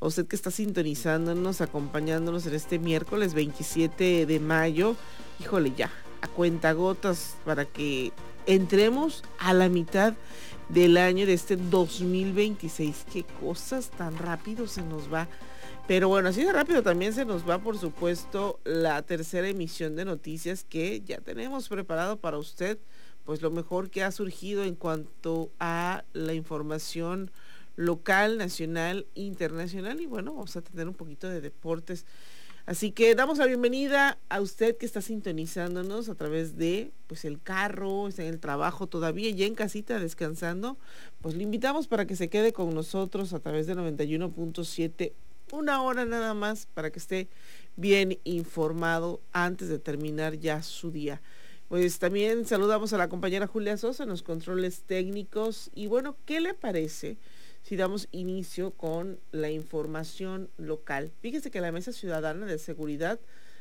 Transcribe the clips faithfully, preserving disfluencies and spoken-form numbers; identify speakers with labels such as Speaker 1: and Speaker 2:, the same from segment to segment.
Speaker 1: a usted que está sintonizándonos, acompañándonos en este miércoles veintisiete de mayo. Híjole, ya, a cuentagotas para que entremos a la mitad del año de este dos mil veintiséis. Qué cosas tan rápido se nos va. Pero bueno, así de rápido también se nos va, por supuesto, la tercera emisión de noticias que ya tenemos preparado para usted, pues lo mejor que ha surgido en cuanto a la información local, nacional, internacional, y bueno, vamos a tener un poquito de deportes. Así que damos la bienvenida a usted que está sintonizándonos a través de pues el carro, está en el trabajo todavía, ya en casita descansando, pues le invitamos para que se quede con nosotros a través de noventa y uno punto siete, una hora nada más para que esté bien informado antes de terminar ya su día. Pues también saludamos a la compañera Julia Sosa en los controles técnicos. Y bueno, ¿qué le parece si damos inicio con la información local? Fíjese que la Mesa Ciudadana de Seguridad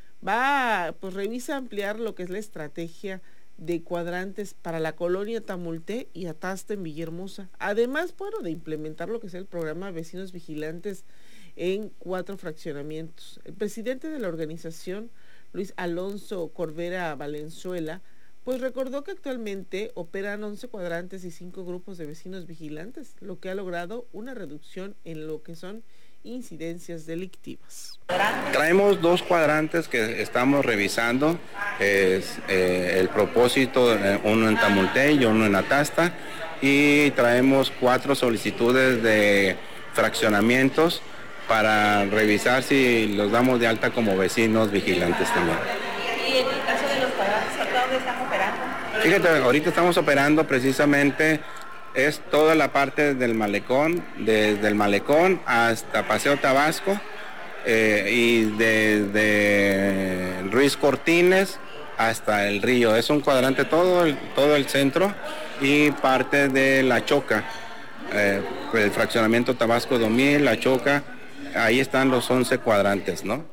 Speaker 1: va, pues revisa ampliar lo que es la estrategia de cuadrantes para la colonia Tamulté y Atasta en Villahermosa. Además, bueno, de implementar lo que es el programa Vecinos Vigilantes en cuatro fraccionamientos. El presidente de la organización, Luis Alonso Corvera Valenzuela, pues recordó que actualmente operan once cuadrantes y cinco grupos de vecinos vigilantes, lo que ha logrado una reducción en lo que son incidencias delictivas.
Speaker 2: Traemos dos cuadrantes que estamos revisando, es eh, el propósito, eh, uno en Tamulté y uno en Atasta, y traemos cuatro solicitudes de fraccionamientos para revisar si los damos de alta como vecinos vigilantes también.
Speaker 3: Y en el caso de los cuadrantes, ¿hasta dónde están operando?
Speaker 2: Fíjate, ahorita estamos operando precisamente, es toda la parte del malecón, desde el malecón hasta Paseo Tabasco, eh, y desde Ruiz Cortines hasta el río. Es un cuadrante todo el, todo el centro y parte de La Choca, eh, el fraccionamiento Tabasco dos mil, La Choca. Ahí están los once cuadrantes, ¿no?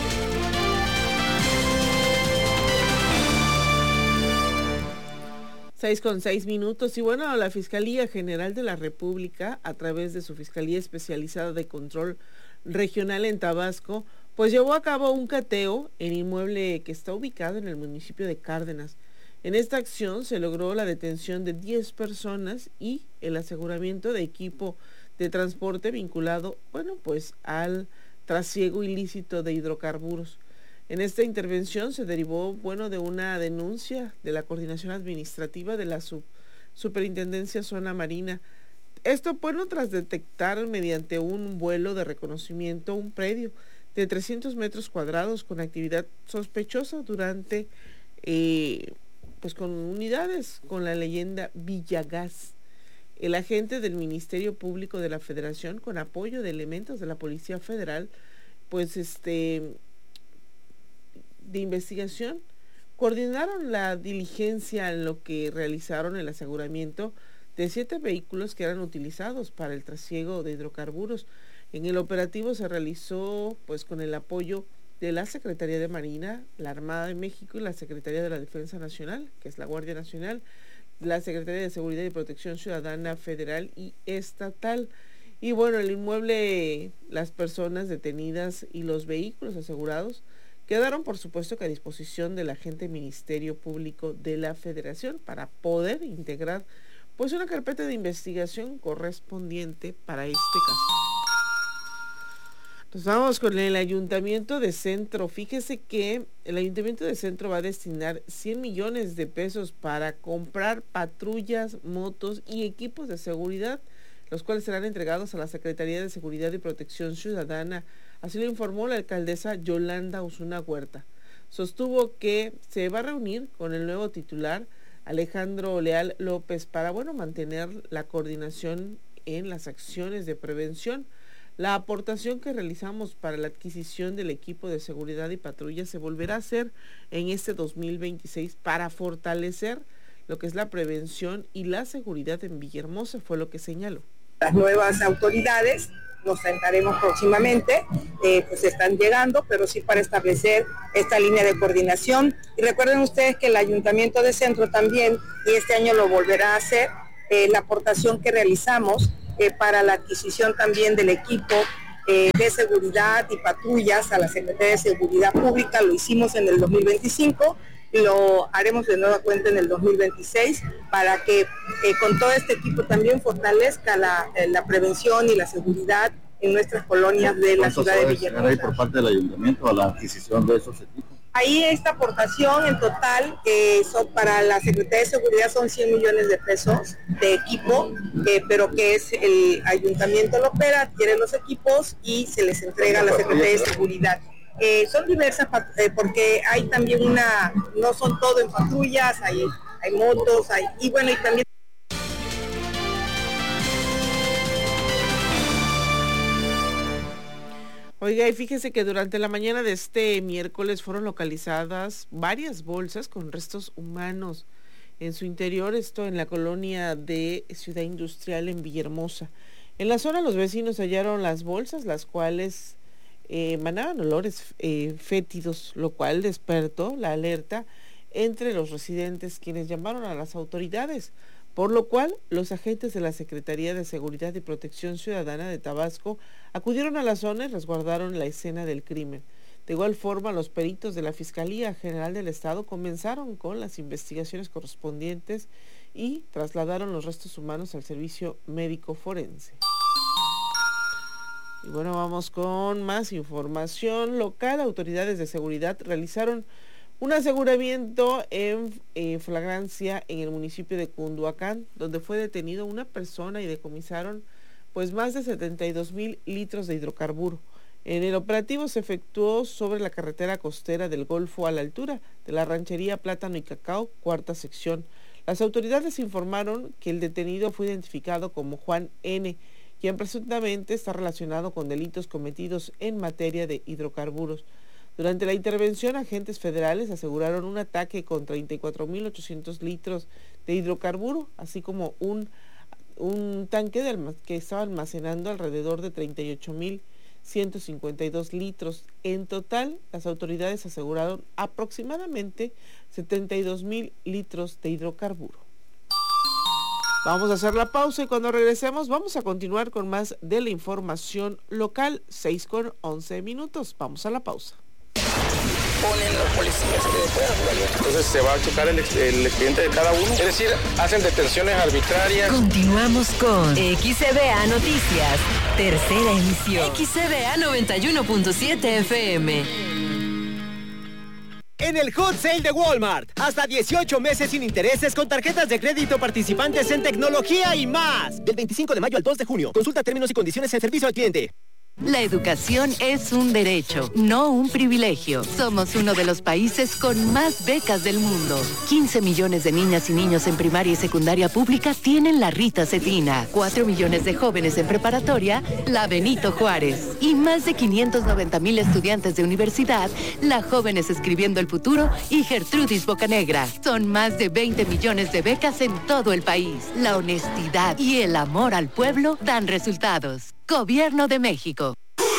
Speaker 1: Seis con seis minutos. Y bueno, la Fiscalía General de la República, a través de su Fiscalía Especializada de Control Regional en Tabasco, pues llevó a cabo un cateo en inmueble que está ubicado en el municipio de Cárdenas. En esta acción se logró la detención de diez personas y el aseguramiento de equipo de transporte vinculado, bueno, pues al trasiego ilícito de hidrocarburos. En esta intervención se derivó, bueno, de una denuncia de la Coordinación Administrativa de la Sub Superintendencia Zona Marina. Esto, bueno, tras detectar mediante un vuelo de reconocimiento un predio de trescientos metros cuadrados con actividad sospechosa durante, eh, pues con unidades con la leyenda Villagas. El agente del Ministerio Público de la Federación, con apoyo de elementos de la Policía Federal, pues este de investigación, coordinaron la diligencia en lo que realizaron el aseguramiento de siete vehículos que eran utilizados para el trasiego de hidrocarburos. En el operativo se realizó pues con el apoyo de la Secretaría de Marina, la Armada de México y la Secretaría de la Defensa Nacional, que es la Guardia Nacional, la Secretaría de Seguridad y Protección Ciudadana Federal y Estatal. Y bueno, el inmueble, las personas detenidas y los vehículos asegurados quedaron, por supuesto, que a disposición del agente Ministerio Público de la Federación para poder integrar pues una carpeta de investigación correspondiente para este caso. Nos vamos con el Ayuntamiento de Centro. Fíjese que el Ayuntamiento de Centro va a destinar cien millones de pesos para comprar patrullas, motos y equipos de seguridad, los cuales serán entregados a la Secretaría de Seguridad y Protección Ciudadana. Así lo informó la alcaldesa Yolanda Osuna Huerta. Sostuvo que se va a reunir con el nuevo titular, Alejandro Leal López, para bueno mantener la coordinación en las acciones de prevención. La aportación que realizamos para la adquisición del equipo de seguridad y patrulla se volverá a hacer en este dos mil veintiséis para fortalecer lo que es la prevención y la seguridad en Villahermosa, fue lo que señaló.
Speaker 4: Las nuevas autoridades, nos sentaremos próximamente, eh, pues están llegando, pero sí para establecer esta línea de coordinación. Y recuerden ustedes que el Ayuntamiento de Centro también, y este año lo volverá a hacer, eh, la aportación que realizamos eh, para la adquisición también del equipo eh, de seguridad y patrullas a la Secretaría de Seguridad Pública. Lo hicimos en el dos mil veinticinco, lo haremos de nueva cuenta en el dos mil veintiséis para que eh, con todo este equipo también fortalezca la, eh, la prevención y la seguridad en nuestras colonias de la ciudad de Villahermosa.
Speaker 5: ¿Hay por parte del ayuntamiento a la adquisición de esos equipos?
Speaker 4: Ahí esta aportación en total eh, son para la Secretaría de Seguridad son cien millones de pesos de equipo, eh, pero que es el ayuntamiento lo opera, adquiere los equipos y se les entrega a la Secretaría de Seguridad. Eh, son diversas eh, porque hay también una, no son todo en patrullas, hay, hay motos, hay, y bueno, y también
Speaker 1: Oiga, y fíjese que durante la mañana de este miércoles fueron localizadas varias bolsas con restos humanos en su interior, esto en la colonia de Ciudad Industrial en Villahermosa. En la zona los vecinos hallaron las bolsas, las cuales eh, emanaban olores eh, fétidos, lo cual despertó la alerta entre los residentes, quienes llamaron a las autoridades, por lo cual los agentes de la Secretaría de Seguridad y Protección Ciudadana de Tabasco acudieron a la zona y resguardaron la escena del crimen. De igual forma, los peritos de la Fiscalía General del Estado comenzaron con las investigaciones correspondientes y trasladaron los restos humanos al servicio médico forense. Y bueno, vamos con más información local. Autoridades de seguridad realizaron un aseguramiento en eh, flagrancia en el municipio de Cunduacán, donde fue detenido una persona y decomisaron pues más de setenta y dos mil litros de hidrocarburo. En el operativo se efectuó sobre la carretera costera del Golfo a la altura de la ranchería Plátano y Cacao, cuarta sección. Las autoridades informaron que el detenido fue identificado como Juan N., quien presuntamente está relacionado con delitos cometidos en materia de hidrocarburos. Durante la intervención, agentes federales aseguraron un ataque con treinta y cuatro mil ochocientos litros de hidrocarburo, así como un, un tanque de que estaba almacenando alrededor de treinta y ocho mil ciento cincuenta y dos litros. En total, las autoridades aseguraron aproximadamente setenta y dos mil litros de hidrocarburo. Vamos a hacer la pausa y cuando regresemos vamos a continuar con más de la información local. seis con once minutos. Vamos a la pausa.
Speaker 6: Ponen los policías que puedan jugar. Entonces se va a checar el, el expediente de cada uno. Es decir, hacen detenciones arbitrarias.
Speaker 7: Continuamos con X C B A Noticias, tercera emisión. X C B A noventa y uno punto siete F M.
Speaker 8: En el Hot Sale de Walmart, hasta dieciocho meses sin intereses con tarjetas de crédito participantes en tecnología y más. Del veinticinco de mayo al dos de junio. Consulta términos y condiciones en servicio al cliente.
Speaker 7: La educación es un derecho, no un privilegio. Somos uno de los países con más becas del mundo. quince millones de niñas y niños en primaria y secundaria pública tienen la Rita Cetina. cuatro millones de jóvenes en preparatoria, la Benito Juárez. Y más de quinientos noventa mil estudiantes de universidad, la Jóvenes Escribiendo el Futuro y Gertrudis Bocanegra. Son más de veinte millones de becas en todo el país. La honestidad y el amor al pueblo dan resultados. Gobierno de México.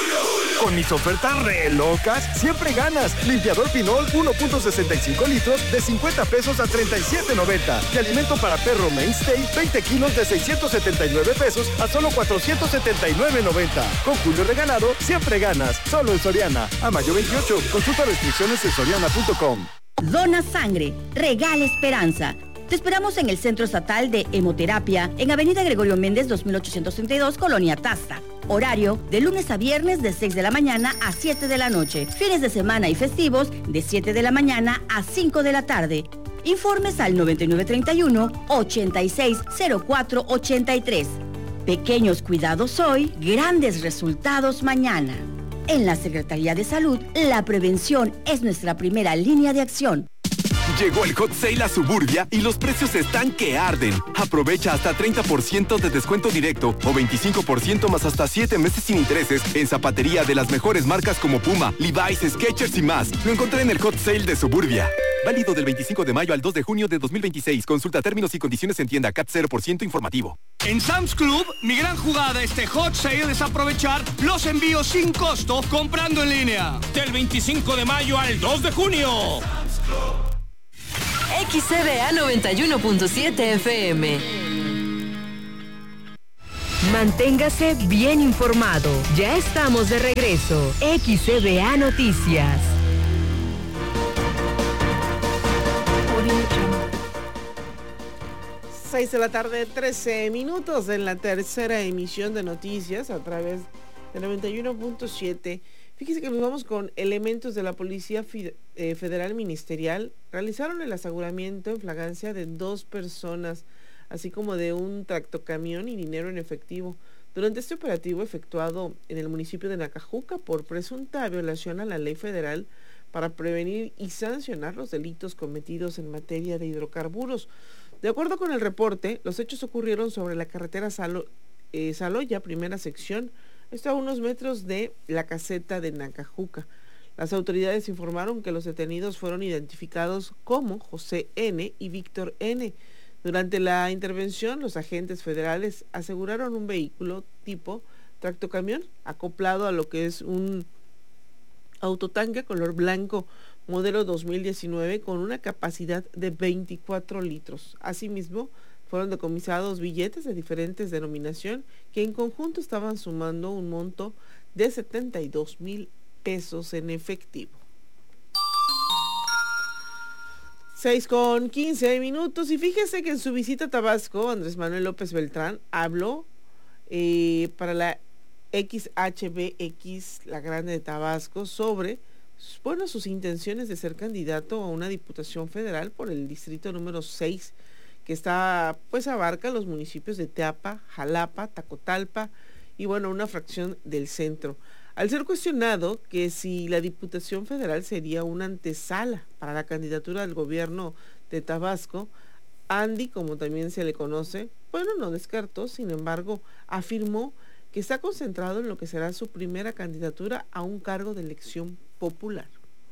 Speaker 9: Con mis ofertas re locas, siempre ganas. Limpiador Pinol uno punto sesenta y cinco litros de cincuenta pesos a treinta y siete noventa. Y alimento para perro Mainstay veinte kilos de seiscientos setenta y nueve pesos a solo cuatrocientos setenta y nueve noventa. Con Julio regalado, siempre ganas. Solo en Soriana. A mayo veintiocho. Consulta restricciones en soriana punto com.
Speaker 10: Dona sangre. Regala esperanza. Te esperamos en el Centro Estatal de Hemoterapia, en Avenida Gregorio Méndez, dos mil ochocientos treinta y dos, Colonia Tasta. Horario de lunes a viernes de seis de la mañana a siete de la noche. Fines de semana y festivos de siete de la mañana a cinco de la tarde. Informes al noventa y nueve treinta y uno, ochenta y seis cero cuatro ochenta y tres. Pequeños cuidados hoy, grandes resultados mañana. En la Secretaría de Salud, la prevención es nuestra primera línea de acción.
Speaker 11: Llegó el Hot Sale a Suburbia y los precios están que arden. Aprovecha hasta treinta por ciento de descuento directo o veinticinco por ciento más hasta siete meses sin intereses en zapatería de las mejores marcas como Puma, Levi's, Skechers y más. Lo encontré en el Hot Sale de Suburbia. Válido del veinticinco de mayo al dos de junio de dos mil veintiséis. Consulta términos y condiciones en tienda. C A T cero por ciento informativo.
Speaker 12: En Sam's Club, mi gran jugada este Hot Sale es aprovechar los envíos sin costo comprando en línea. Del veinticinco de mayo al dos de junio.
Speaker 7: X C B A noventa y uno punto siete F M.
Speaker 13: Manténgase bien informado. Ya estamos de regreso. X C B A Noticias.
Speaker 1: seis de la tarde, trece minutos en la tercera emisión de noticias a través de noventa y uno punto siete. Fíjese que nos vamos con elementos de la Policía Federal Ministerial. Realizaron el aseguramiento en flagrancia de dos personas, así como de un tractocamión y dinero en efectivo. Durante este operativo efectuado en el municipio de Nacajuca por presunta violación a la ley federal para prevenir y sancionar los delitos cometidos en materia de hidrocarburos. De acuerdo con el reporte, los hechos ocurrieron sobre la carretera Salo, eh, Saloya, primera sección, esto a unos metros de la caseta de Nacajuca. Las autoridades informaron que los detenidos fueron identificados como José N. y Víctor N. Durante la intervención, los agentes federales aseguraron un vehículo tipo tractocamión acoplado a lo que es un autotanque color blanco modelo dos mil diecinueve con una capacidad de veinticuatro litros. Asimismo, fueron decomisados billetes de diferentes denominación que en conjunto estaban sumando un monto de setenta y dos mil pesos en efectivo. seis con quince minutos y fíjese que en su visita a Tabasco, Andrés Manuel López Beltrán habló eh, para la X H B X, la Grande de Tabasco, sobre bueno, sus intenciones de ser candidato a una diputación federal por el distrito número seis, que está, pues abarca los municipios de Teapa, Jalapa, Tacotalpa y bueno, una fracción del centro. Al ser cuestionado que si la Diputación Federal sería una antesala para la candidatura del gobierno de Tabasco, Andy, como también se le conoce, bueno, no descartó, sin embargo, afirmó que está concentrado en lo que será su primera candidatura a un cargo de elección popular.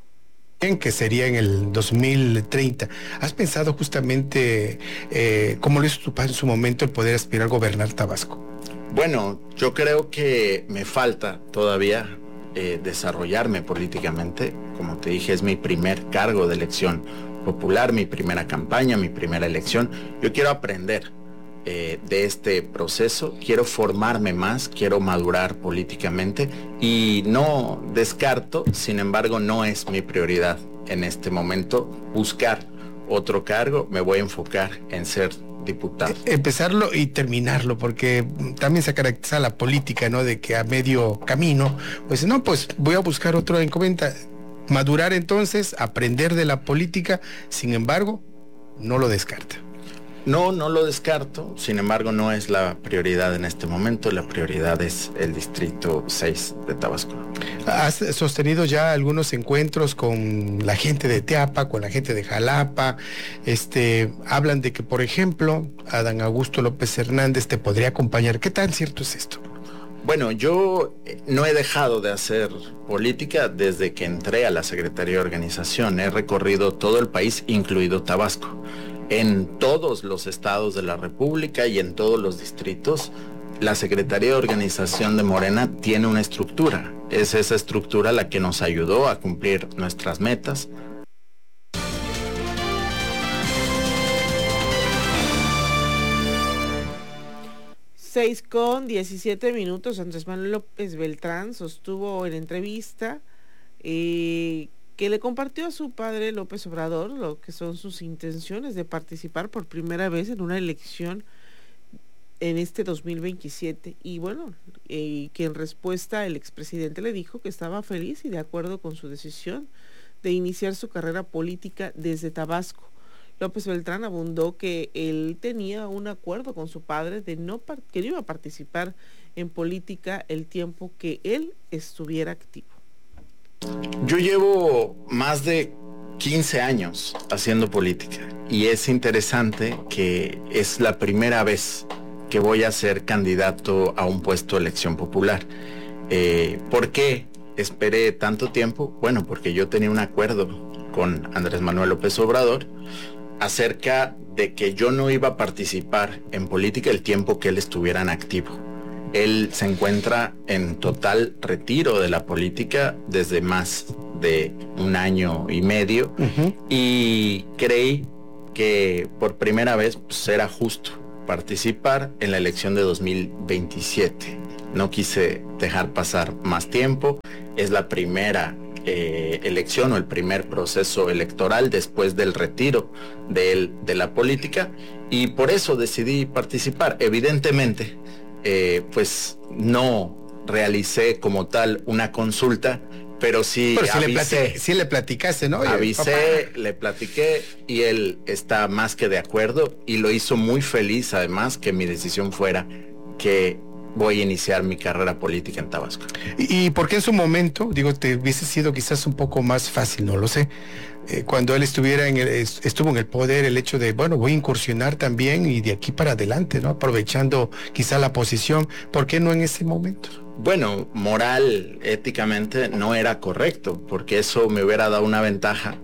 Speaker 14: Que sería en el dos mil treinta. ¿Has pensado justamente, eh, como lo hizo tu padre en su momento, el poder aspirar a gobernar Tabasco?
Speaker 15: Bueno, yo creo que me falta todavía eh, desarrollarme políticamente. Como te dije, es mi primer cargo de elección popular, mi primera campaña, mi primera elección. Yo quiero aprender eh, de este proceso, quiero formarme más, quiero madurar políticamente y no descarto, sin embargo, no es mi prioridad en este momento buscar otro cargo. Me voy a enfocar en ser diputado.
Speaker 14: Empezarlo y terminarlo, porque también se caracteriza la política, ¿no? De que a medio camino, pues no, pues voy a buscar otro encomienda. Madurar entonces, aprender de la política, sin embargo, no lo descarta.
Speaker 15: No, no lo descarto, sin embargo, no es la prioridad en este momento, la prioridad es el distrito seis de Tabasco.
Speaker 14: ¿Has sostenido ya algunos encuentros con la gente de Teapa, con la gente de Jalapa? Este, hablan de que, por ejemplo, Adán Augusto López Hernández te podría acompañar. ¿Qué tan cierto es esto?
Speaker 15: Bueno, yo no he dejado de hacer política desde que entré a la Secretaría de Organización. He recorrido todo el país, incluido Tabasco. En todos los estados de la República y en todos los distritos, la Secretaría de Organización de Morena tiene una estructura. Es esa estructura la que nos ayudó a cumplir nuestras metas.
Speaker 1: seis con diecisiete minutos, Andrés Manuel López Beltrán sostuvo en entrevista eh, que le compartió a su padre López Obrador lo que son sus intenciones de participar por primera vez en una elección en este dos mil veintisiete. Y bueno, eh, que en respuesta el expresidente le dijo que estaba feliz y de acuerdo con su decisión de iniciar su carrera política desde Tabasco. López Beltrán abundó que él tenía un acuerdo con su padre de no que no iba a participar en política el tiempo que él estuviera activo.
Speaker 15: Yo llevo más de quince años haciendo política y es interesante que es la primera vez que voy a ser candidato a un puesto de elección popular. Eh, ¿Por qué esperé tanto tiempo? Bueno, porque yo tenía un acuerdo con Andrés Manuel López Obrador acerca de que yo no iba a participar en política el tiempo que él estuviera en activo. Él se encuentra en total retiro de la política desde más de un año y medio uh-huh. y creí que por primera vez pues, era justo participar en la elección de dos mil veintisiete. No quise dejar pasar más tiempo. Es la primera eh, elección o el primer proceso electoral después del retiro de, él, de la política, y por eso decidí participar. Evidentemente, eh, pues no realicé como tal una consulta, pero sí
Speaker 14: pero si
Speaker 15: avisé.
Speaker 14: Le sí le platicaste, ¿no? Oye,
Speaker 15: avisé,
Speaker 14: papá.
Speaker 15: Le platiqué y él está más que de acuerdo y lo hizo muy feliz, además, que mi decisión fuera que voy a iniciar mi carrera política en Tabasco.
Speaker 14: ¿Y, y por qué en su momento, digo, te hubiese sido quizás un poco más fácil, no lo sé, eh, cuando él estuviera en el, estuvo en el poder, el hecho de, bueno, voy a incursionar también y de aquí para adelante, ¿no? Aprovechando quizá la posición, ¿por qué no en ese momento?
Speaker 15: Bueno, moral, éticamente no era correcto, porque eso me hubiera dado una ventaja.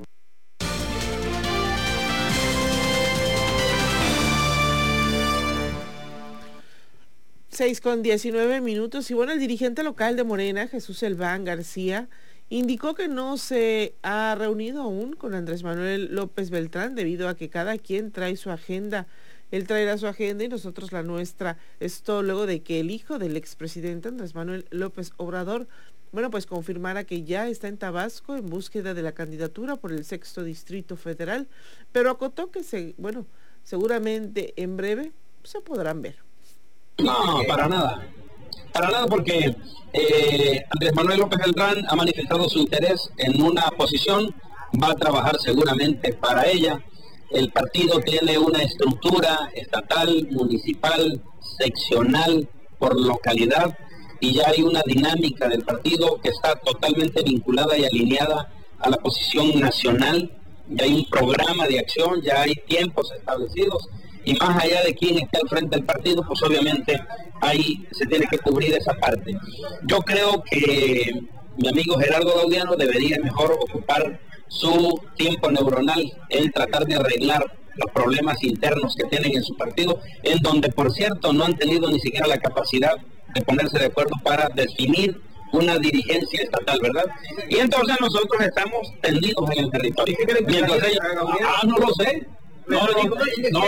Speaker 1: seis con diecinueve minutos y bueno, el dirigente local de Morena, Jesús Elván García, indicó que no se ha reunido aún con Andrés Manuel López Beltrán debido a que cada quien trae su agenda. Él traerá su agenda y nosotros la nuestra. Esto luego de que el hijo del expresidente Andrés Manuel López Obrador, bueno, pues confirmara que ya está en Tabasco en búsqueda de la candidatura por el sexto distrito federal, pero acotó que se, bueno, seguramente en breve se podrán ver.
Speaker 16: No, para nada. Para nada, porque eh, Andrés Manuel López Beltrán ha manifestado su interés en una posición, va a trabajar seguramente para ella. El partido tiene una estructura estatal, municipal, seccional, por localidad, y ya hay una dinámica del partido que está totalmente vinculada y alineada a la posición nacional. Ya hay un programa de acción, ya hay tiempos establecidos, y más allá de quién está al frente del partido, pues obviamente ahí se tiene que cubrir esa parte. Yo creo que mi amigo Gerardo Gaudiano debería mejor ocupar su tiempo neuronal en tratar de arreglar los problemas internos que tienen en su partido, en donde, por cierto, no han tenido ni siquiera la capacidad de ponerse de acuerdo para definir una dirigencia estatal, ¿verdad? Y entonces nosotros estamos tendidos en el territorio. Mientras ellos, ah, no lo sé. No, no, no, no,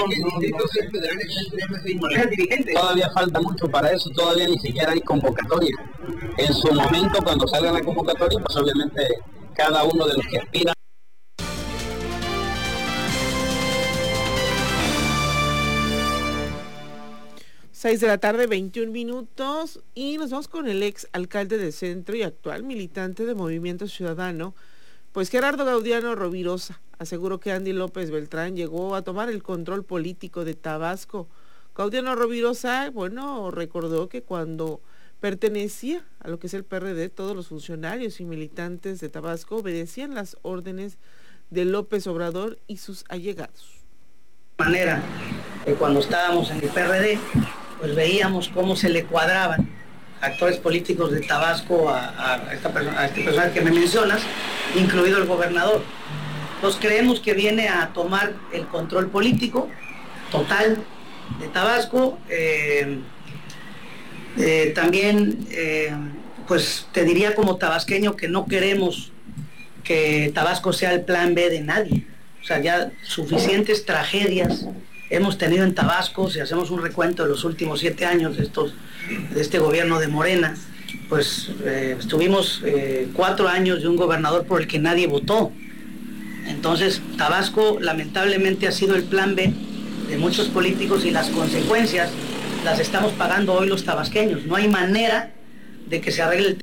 Speaker 16: no, todavía falta mucho para eso, todavía ni siquiera hay convocatoria. En su momento, cuando salga la convocatoria, pues obviamente cada uno de los que aspiran.
Speaker 1: seis de la tarde, veintiún minutos, y nos vamos con el ex alcalde de Centro y actual militante de Movimiento Ciudadano, pues Gerardo Gaudiano Rovirosa. Aseguró que Andy López Beltrán llegó a tomar el control político de Tabasco. Gaudiano Rovirosa, bueno, recordó que cuando pertenecía a lo que es el P R D, todos los funcionarios y militantes de Tabasco obedecían las órdenes de López Obrador y sus allegados.
Speaker 17: De manera que cuando estábamos en el P R D, pues veíamos cómo se le cuadraban actores políticos de Tabasco a, a, esta persona, a este personaje que me mencionas, incluido el gobernador. Nos creemos que viene a tomar el control político total de Tabasco. Eh, eh, también, eh, pues te diría como tabasqueño que no queremos que Tabasco sea el plan B de nadie. O sea, ya suficientes tragedias hemos tenido en Tabasco. Si hacemos un recuento de los últimos siete años de, estos, de este gobierno de Morena, pues eh, estuvimos eh, cuatro años de un gobernador por el que nadie votó. Entonces, Tabasco lamentablemente ha sido el plan B de muchos políticos y las consecuencias las estamos pagando hoy los tabasqueños. No hay manera de que se arregle el tema.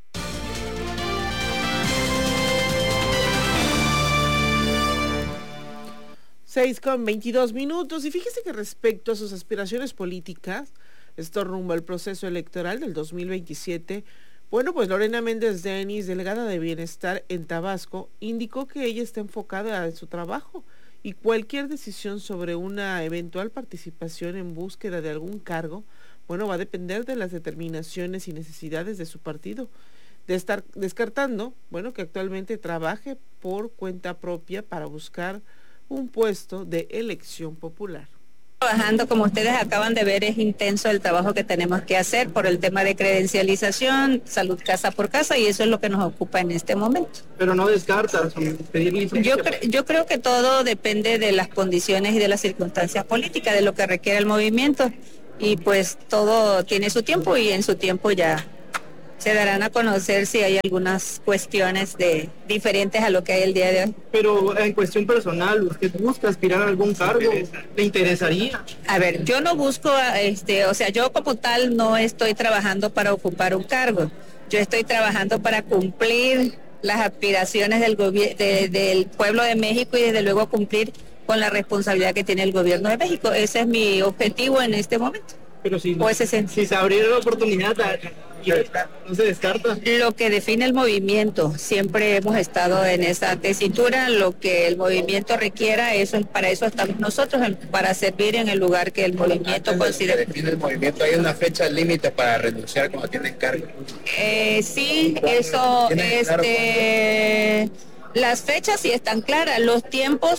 Speaker 1: seis con veintidós minutos, y fíjese que respecto a sus aspiraciones políticas, esto rumbo al proceso electoral del dos mil veintisiete, bueno, pues Lorena Méndez Denis, delegada de Bienestar en Tabasco, indicó que ella está enfocada en su trabajo y cualquier decisión sobre una eventual participación en búsqueda de algún cargo, bueno, va a depender de las determinaciones y necesidades de su partido, de estar descartando, bueno, que actualmente trabaje por cuenta propia para buscar un puesto de elección popular.
Speaker 18: Trabajando, como ustedes acaban de ver, es intenso el trabajo que tenemos que hacer por el tema de credencialización, salud casa por casa, y eso es lo que nos ocupa en este momento.
Speaker 19: Pero no descartas pedir licencia.
Speaker 18: Yo, cre- yo creo que todo depende de las condiciones y de las circunstancias políticas, de lo que requiere el movimiento, y pues todo tiene su tiempo y en su tiempo ya se darán a conocer si hay algunas cuestiones de diferentes a lo que hay el día de hoy.
Speaker 19: Pero en cuestión personal, ¿usted busca aspirar a algún cargo? ¿Le interesaría?
Speaker 18: A ver, yo no busco, este, o sea, yo como tal no estoy trabajando para ocupar un cargo. Yo estoy trabajando para cumplir las aspiraciones del gobier- de, del pueblo de México y desde luego cumplir con la responsabilidad que tiene el gobierno de México. Ese es mi objetivo en este momento.
Speaker 19: Pero si,
Speaker 18: o ese es
Speaker 19: si se abriera la oportunidad, no se descarta.
Speaker 18: Lo que define el movimiento, siempre hemos estado en esa tesitura, lo que el movimiento requiera, eso es para eso estamos nosotros, para servir en el lugar que el movimiento considera.
Speaker 20: ¿Define el movimiento? ¿Hay una fecha límite para renunciar cuando tienes cargo?
Speaker 18: Eh, sí, eso, este, las fechas sí están claras, los tiempos.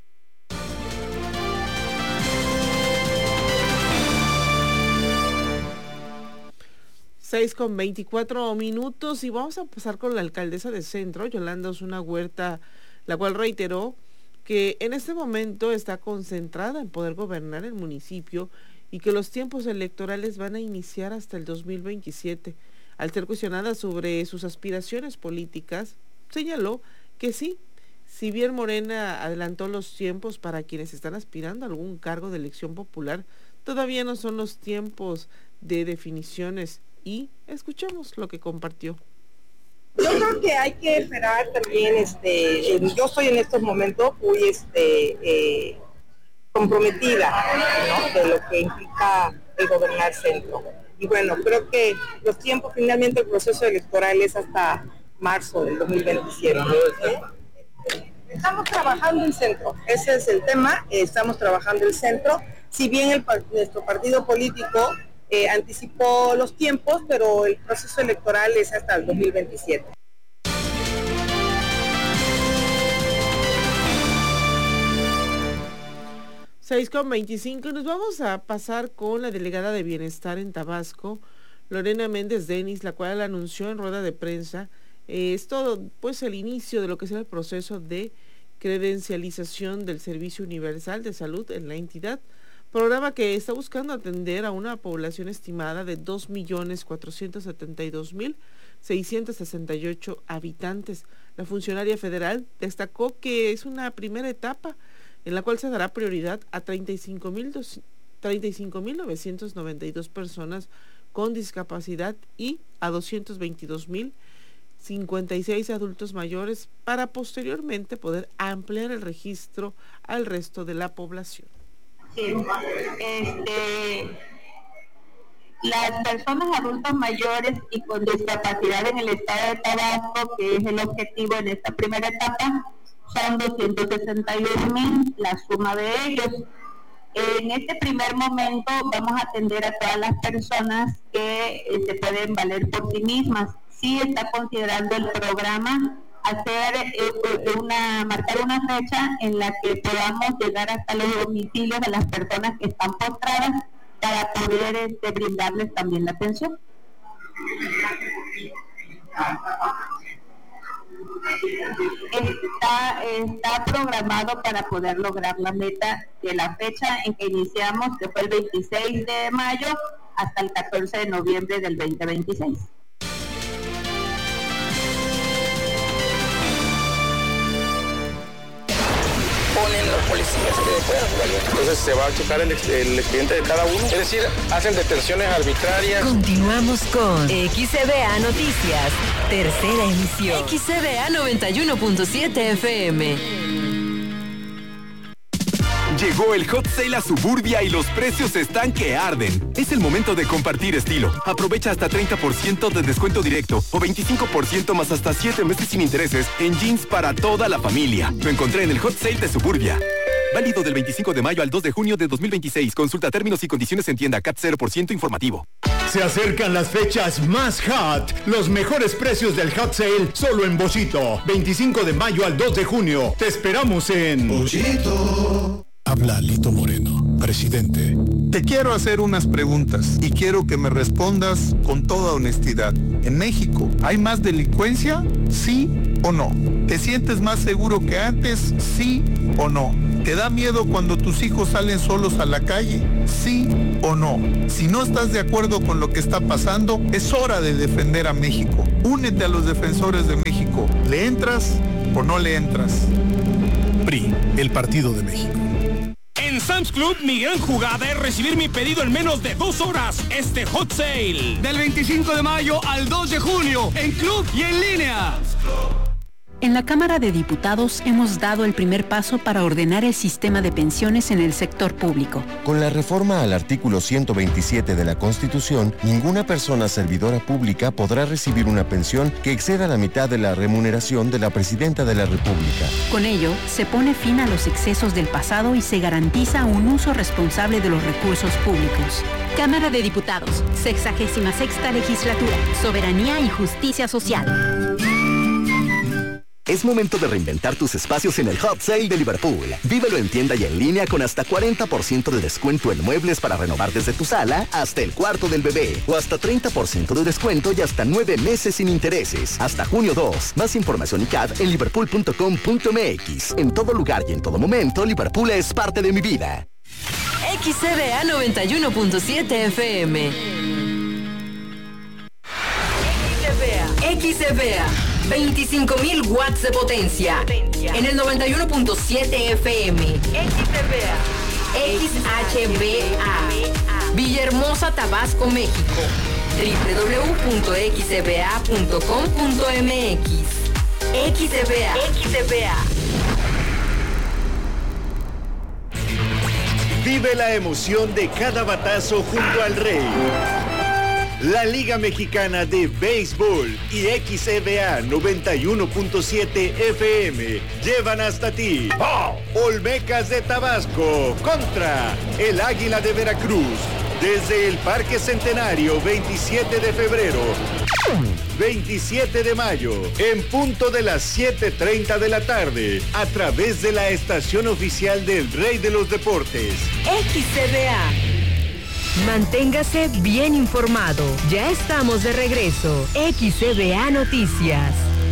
Speaker 1: seis con veinticuatro minutos y vamos a pasar con la alcaldesa de Centro, Yolanda Osuna Huerta, la cual reiteró que en este momento está concentrada en poder gobernar el municipio y que los tiempos electorales van a iniciar hasta el dos mil veintisiete. Al ser cuestionada sobre sus aspiraciones políticas, señaló que sí, si bien Morena adelantó los tiempos para quienes están aspirando a algún cargo de elección popular, todavía no son los tiempos de definiciones. Y escuchemos lo que compartió.
Speaker 4: Yo creo que hay que esperar también, este, yo estoy en estos momentos muy este, eh, comprometida, ¿no?, de lo que implica el gobernar Centro. Y bueno, creo que los tiempos, finalmente el proceso electoral es hasta marzo del dos mil veintisiete. ¿Eh? Estamos trabajando en Centro, ese es el tema, estamos trabajando en Centro. Si bien el, nuestro partido político Eh, anticipó los tiempos, pero el proceso electoral es hasta el dos mil veintisiete.
Speaker 1: seis con veinticinco y nos vamos a pasar con la delegada de Bienestar en Tabasco, Lorena Méndez Denis, la cual anunció en rueda de prensa eh, es todo pues el inicio de lo que será el proceso de credencialización del Servicio Universal de Salud en la entidad, programa que está buscando atender a una población estimada de dos millones cuatrocientos setenta y dos mil seiscientos sesenta y ocho habitantes. La funcionaria federal destacó que es una primera etapa en la cual se dará prioridad a treinta y cinco mil novecientos noventa y dos personas con discapacidad y a doscientos veintidós mil cincuenta y seis adultos mayores para posteriormente poder ampliar el registro al resto de la población.
Speaker 21: Sí, este, las personas adultos mayores y con discapacidad en el estado de Tabasco, que es el objetivo en esta primera etapa, son doscientos sesenta y uno mil, la suma de ellos. En este primer momento vamos a atender a todas las personas que eh, se pueden valer por sí mismas. Sí está considerando el programa hacer eh, una, marcar una fecha en la que podamos llegar hasta los domicilios de las personas que están postradas para poder este, brindarles también la atención. Está, está programado para poder lograr la meta de la fecha en que iniciamos, que fue el veintiséis de mayo, hasta el catorce de noviembre del veinte veintiséis.
Speaker 6: Ponen los policías que puedan jugar. Entonces se va a checar el, el expediente de cada uno. Es decir, hacen detenciones arbitrarias.
Speaker 13: Continuamos con X C B A Noticias, tercera emisión. X C B A noventa y uno punto siete F M.
Speaker 11: Llegó el Hot Sale a Suburbia y los precios están que arden. Es el momento de compartir estilo. Aprovecha hasta treinta por ciento de descuento directo o veinticinco por ciento más hasta siete meses sin intereses en jeans para toda la familia. Lo encontré en el Hot Sale de Suburbia. Válido del veinticinco de mayo al dos de junio de dos mil veintiséis. Consulta términos y condiciones en tienda. C A T cero por ciento informativo.
Speaker 22: Se acercan las fechas más hot. Los mejores precios del Hot Sale solo en Bollito. veinticinco de mayo al dos de junio. Te esperamos en
Speaker 23: Bollito. Habla Lito Moreno.
Speaker 2: presidente. Te quiero hacer unas preguntas y quiero que me respondas con toda honestidad. ¿En México hay más delincuencia? ¿Sí o no? ¿Te sientes más seguro que antes? ¿Sí o no? ¿Te da miedo cuando tus hijos salen solos a la calle? ¿Sí o no? Si no estás de acuerdo con lo que está pasando, es hora de defender a México. Únete a los defensores de México. ¿Le entras o no le entras?
Speaker 22: P R I, el Partido de México.
Speaker 12: En Sam's Club, mi gran jugada es recibir mi pedido en menos de dos horas. Este Hot Sale. Del veinticinco de mayo al dos de junio. En club y en línea.
Speaker 3: En la Cámara de Diputados hemos dado el primer paso para ordenar el sistema de pensiones en el sector público.
Speaker 23: Con la reforma al artículo ciento veintisiete de la Constitución, ninguna persona servidora pública podrá recibir una pensión que exceda la mitad de la remuneración de la Presidenta de la República.
Speaker 3: Con ello, se pone fin a los excesos del pasado y se garantiza un uso responsable de los recursos públicos.
Speaker 24: Cámara de Diputados, sexagésima sexta legislatura, soberanía y justicia social.
Speaker 25: Es momento de reinventar tus espacios en el Hot Sale de Liverpool. Vívelo en tienda y en línea con hasta cuarenta por ciento de descuento en muebles para renovar desde tu sala hasta el cuarto del bebé. O hasta treinta por ciento de descuento y hasta nueve meses sin intereses. Hasta junio dos. Más información y C A D en liverpool punto com punto m x. En todo lugar y en todo momento, Liverpool es parte de mi vida.
Speaker 13: X C B A noventa y uno punto siete F M. X C B A, veinticinco mil watts de potencia. En el noventa y uno punto siete F M. X C B A. X H B A. Villahermosa, Tabasco, México. doble u doble u doble u punto x c b a punto com punto m x. X C B A. X C B A.
Speaker 22: Vive la emoción de cada batazo junto al Rey. La Liga Mexicana de Béisbol y X C B A noventa y uno punto siete F M llevan hasta ti Olmecas de Tabasco contra el Águila de Veracruz desde el Parque Centenario, veintisiete de febrero, veintisiete de mayo, en punto de las siete treinta de la tarde, a través de la estación oficial del Rey de los Deportes.
Speaker 13: X C B A. Manténgase bien informado. Ya estamos de regreso. X C B A Noticias.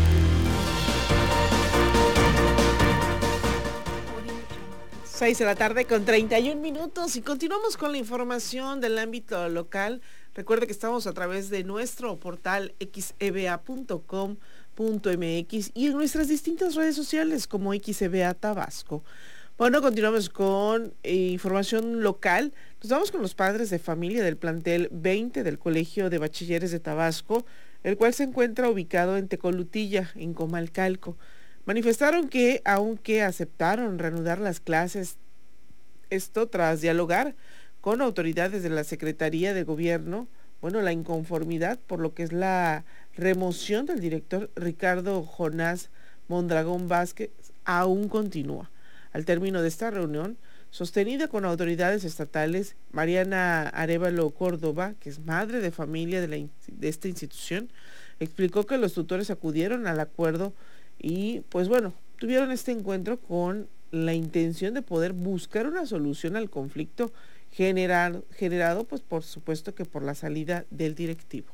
Speaker 1: seis de la tarde con treinta y un minutos y continuamos con la información del ámbito local. Recuerde que estamos a través de nuestro portal x e b a punto com punto m x y en nuestras distintas redes sociales como X E B A Tabasco. Bueno, continuamos con eh, información local. Nos vamos con los padres de familia del plantel veinte del Colegio de Bachilleres de Tabasco, el cual se encuentra ubicado en Tecolutilla, en Comalcalco. Manifestaron que, aunque aceptaron reanudar las clases, esto tras dialogar con autoridades de la Secretaría de Gobierno, bueno, la inconformidad por lo que es la remoción del director Ricardo Jonás Mondragón Vázquez aún continúa. Al término de esta reunión, sostenida con autoridades estatales, Mariana Arévalo Córdoba, que es madre de familia de, la, de esta institución, explicó que los tutores acudieron al acuerdo y, pues bueno, tuvieron este encuentro con la intención de poder buscar una solución al conflicto generado, generado pues por supuesto que por la salida del directivo.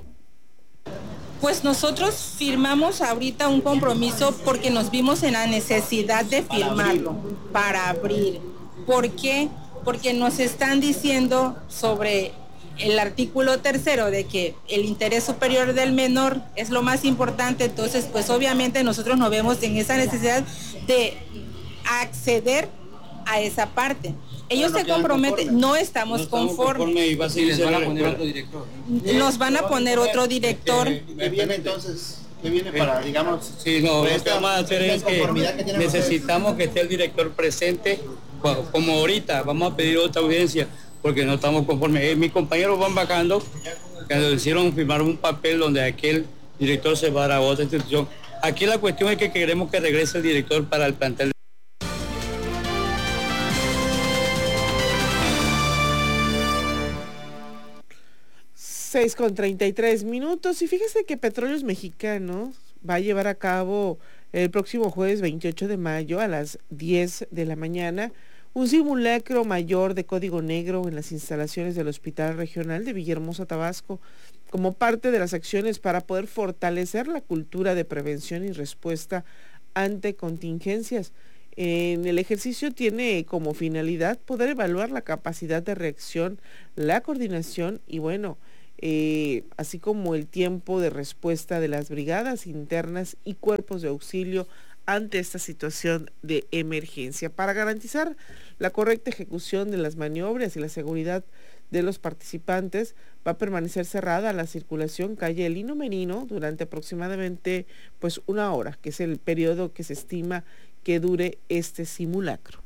Speaker 26: Pues nosotros firmamos ahorita un compromiso porque nos vimos en la necesidad de firmarlo para abrir. ¿Por qué? Porque nos están diciendo sobre el artículo tercero de que el interés superior del menor es lo más importante, entonces pues obviamente nosotros nos vemos en esa necesidad de acceder a esa parte. Ellos no se comprometen, no estamos no conformes. Conforme y va a seguir, les van a poner otro director. Nos van a poner otro director.
Speaker 20: ¿Qué viene entonces? ¿Qué viene para, digamos?
Speaker 27: Sí, no, lo que vamos a hacer es que, que necesitamos que esté el director presente, como ahorita, vamos a pedir otra audiencia, porque no estamos conformes. Eh, mis compañeros van vacando, que nos hicieron firmar un papel donde aquel director se va a otra institución. Aquí la cuestión es que queremos que regrese el director para el plantel.
Speaker 1: seis con treinta y tres minutos y fíjese que Petróleos Mexicanos va a llevar a cabo el próximo jueves veintiocho de mayo a las diez de la mañana Un simulacro mayor de código negro en las instalaciones del Hospital Regional de Villahermosa, Tabasco, como parte de las acciones para poder fortalecer la cultura de prevención y respuesta ante contingencias. En el ejercicio tiene como finalidad poder evaluar la capacidad de reacción, la coordinación y bueno, eh, así como el tiempo de respuesta de las brigadas internas y cuerpos de auxilio ante esta situación de emergencia, para garantizar la correcta ejecución de las maniobras y la seguridad de los participantes. Va a permanecer cerrada la circulación calle Lino Merino durante aproximadamente pues una hora, que es el periodo que se estima que dure este simulacro.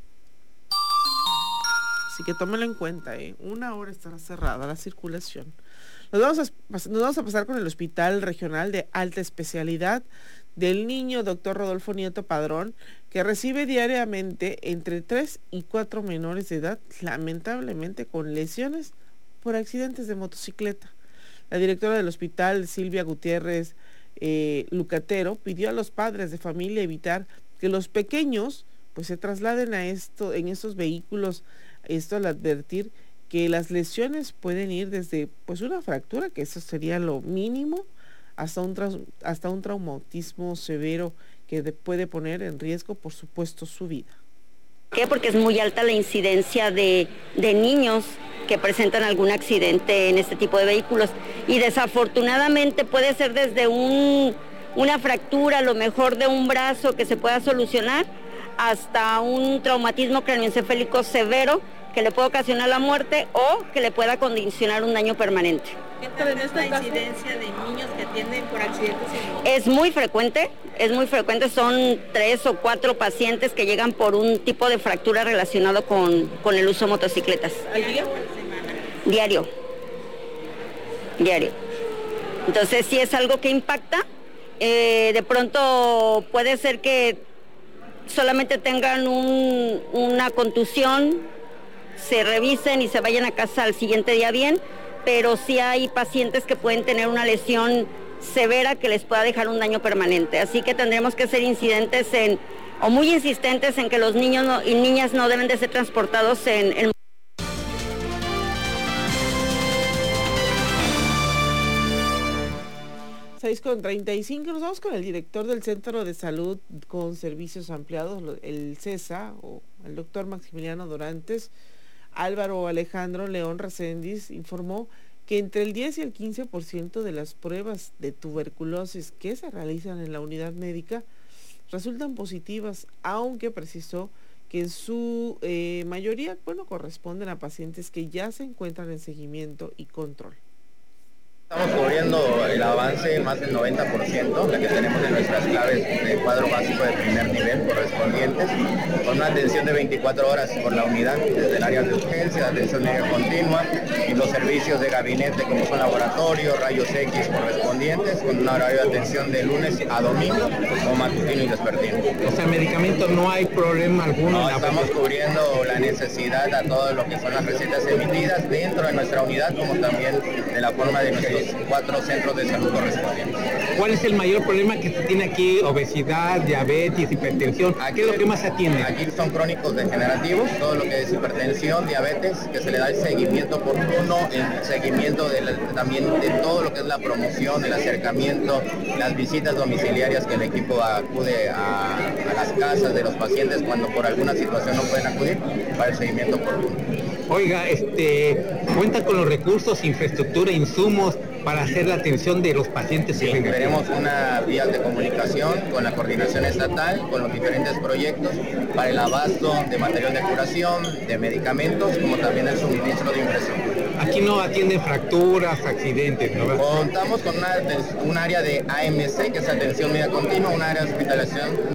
Speaker 1: Así que tómelo en cuenta, ¿eh? Una hora estará cerrada la circulación. Nos vamos a, nos vamos a pasar con el Hospital Regional de Alta Especialidad del Niño, doctor Rodolfo Nieto Padrón, que recibe diariamente entre tres y cuatro menores de edad, lamentablemente con lesiones por accidentes de motocicleta. La directora del hospital, Silvia Gutiérrez eh, Lucatero, pidió a los padres de familia evitar que los pequeños pues se trasladen a esto, en estos vehículos, esto al advertir que las lesiones pueden ir desde pues una fractura, que eso sería lo mínimo, hasta un, hasta un traumatismo severo que de, puede poner en riesgo, por supuesto, su vida.
Speaker 5: ¿Por qué? Porque es muy alta la incidencia de, de niños que presentan algún accidente en este tipo de vehículos y desafortunadamente puede ser desde un, una fractura, a lo mejor de un brazo que se pueda solucionar, hasta un traumatismo craneoencefálico severo que le puede ocasionar la muerte o que le pueda condicionar un daño permanente.
Speaker 7: ¿Qué tal es esta incidencia de niños que atienden por accidentes?
Speaker 5: Es muy frecuente, es muy frecuente, son tres o cuatro pacientes que llegan por un tipo de fractura relacionado con, con el uso de motocicletas.
Speaker 7: ¿Al día o por semana?
Speaker 5: Diario, diario. Entonces sí es algo que impacta, eh, de pronto puede ser que solamente tengan un, una contusión, se revisen y se vayan a casa al siguiente día bien, pero sí hay pacientes que pueden tener una lesión severa que les pueda dejar un daño permanente. Así que tendremos que ser incidentes en, o muy insistentes en que los niños no, y niñas no deben de ser transportados en el...
Speaker 1: seis con treinta y cinco, nos vamos con el director del Centro de Salud con Servicios Ampliados, el CESA, o el doctor Maximiliano Dorantes. Álvaro Alejandro León Reséndiz informó que entre el diez y el quince por ciento de las pruebas de tuberculosis que se realizan en la unidad médica resultan positivas, aunque precisó que en su eh, mayoría, bueno, corresponden a pacientes que ya se encuentran en seguimiento y control.
Speaker 8: Estamos cubriendo el avance más del noventa por ciento, la que tenemos en nuestras claves de cuadro básico de primer nivel correspondientes, con una atención de veinticuatro horas por la unidad, desde el área de urgencia, atención médica continua y los servicios de gabinete como son laboratorio, rayos X correspondientes, con un horario de atención de lunes a domingo o matutino y vespertino.
Speaker 9: O sea, medicamento no hay problema alguno.
Speaker 8: No, estamos cubriendo la necesidad a todo lo que son las recetas emitidas dentro de nuestra unidad, como también de la forma de nuestros cuatro centros de salud correspondientes.
Speaker 9: ¿Cuál es el mayor problema que se tiene aquí? Obesidad, diabetes, hipertensión.
Speaker 8: Aquí,
Speaker 9: ¿qué es lo que más se atiende?
Speaker 8: Aquí son crónicos degenerativos, todo lo que es hipertensión, diabetes, que se le da el seguimiento oportuno, el seguimiento de la, también de todo lo que es la promoción, el acercamiento, las visitas domiciliarias que el equipo acude a, a las casas de los pacientes cuando por alguna situación no pueden acudir, para el seguimiento oportuno.
Speaker 9: Oiga, este, ¿cuenta con los recursos, infraestructura, insumos para hacer la atención de los pacientes?
Speaker 8: Sí, tenemos una vía de comunicación con la coordinación estatal, con los diferentes proyectos para el abasto de material de curación, de medicamentos, como también el suministro de infraestructura.
Speaker 9: Aquí no atienden fracturas, accidentes, ¿no?
Speaker 8: Contamos con una, un área de A M C, que es atención médica continua, un área de hospitalización.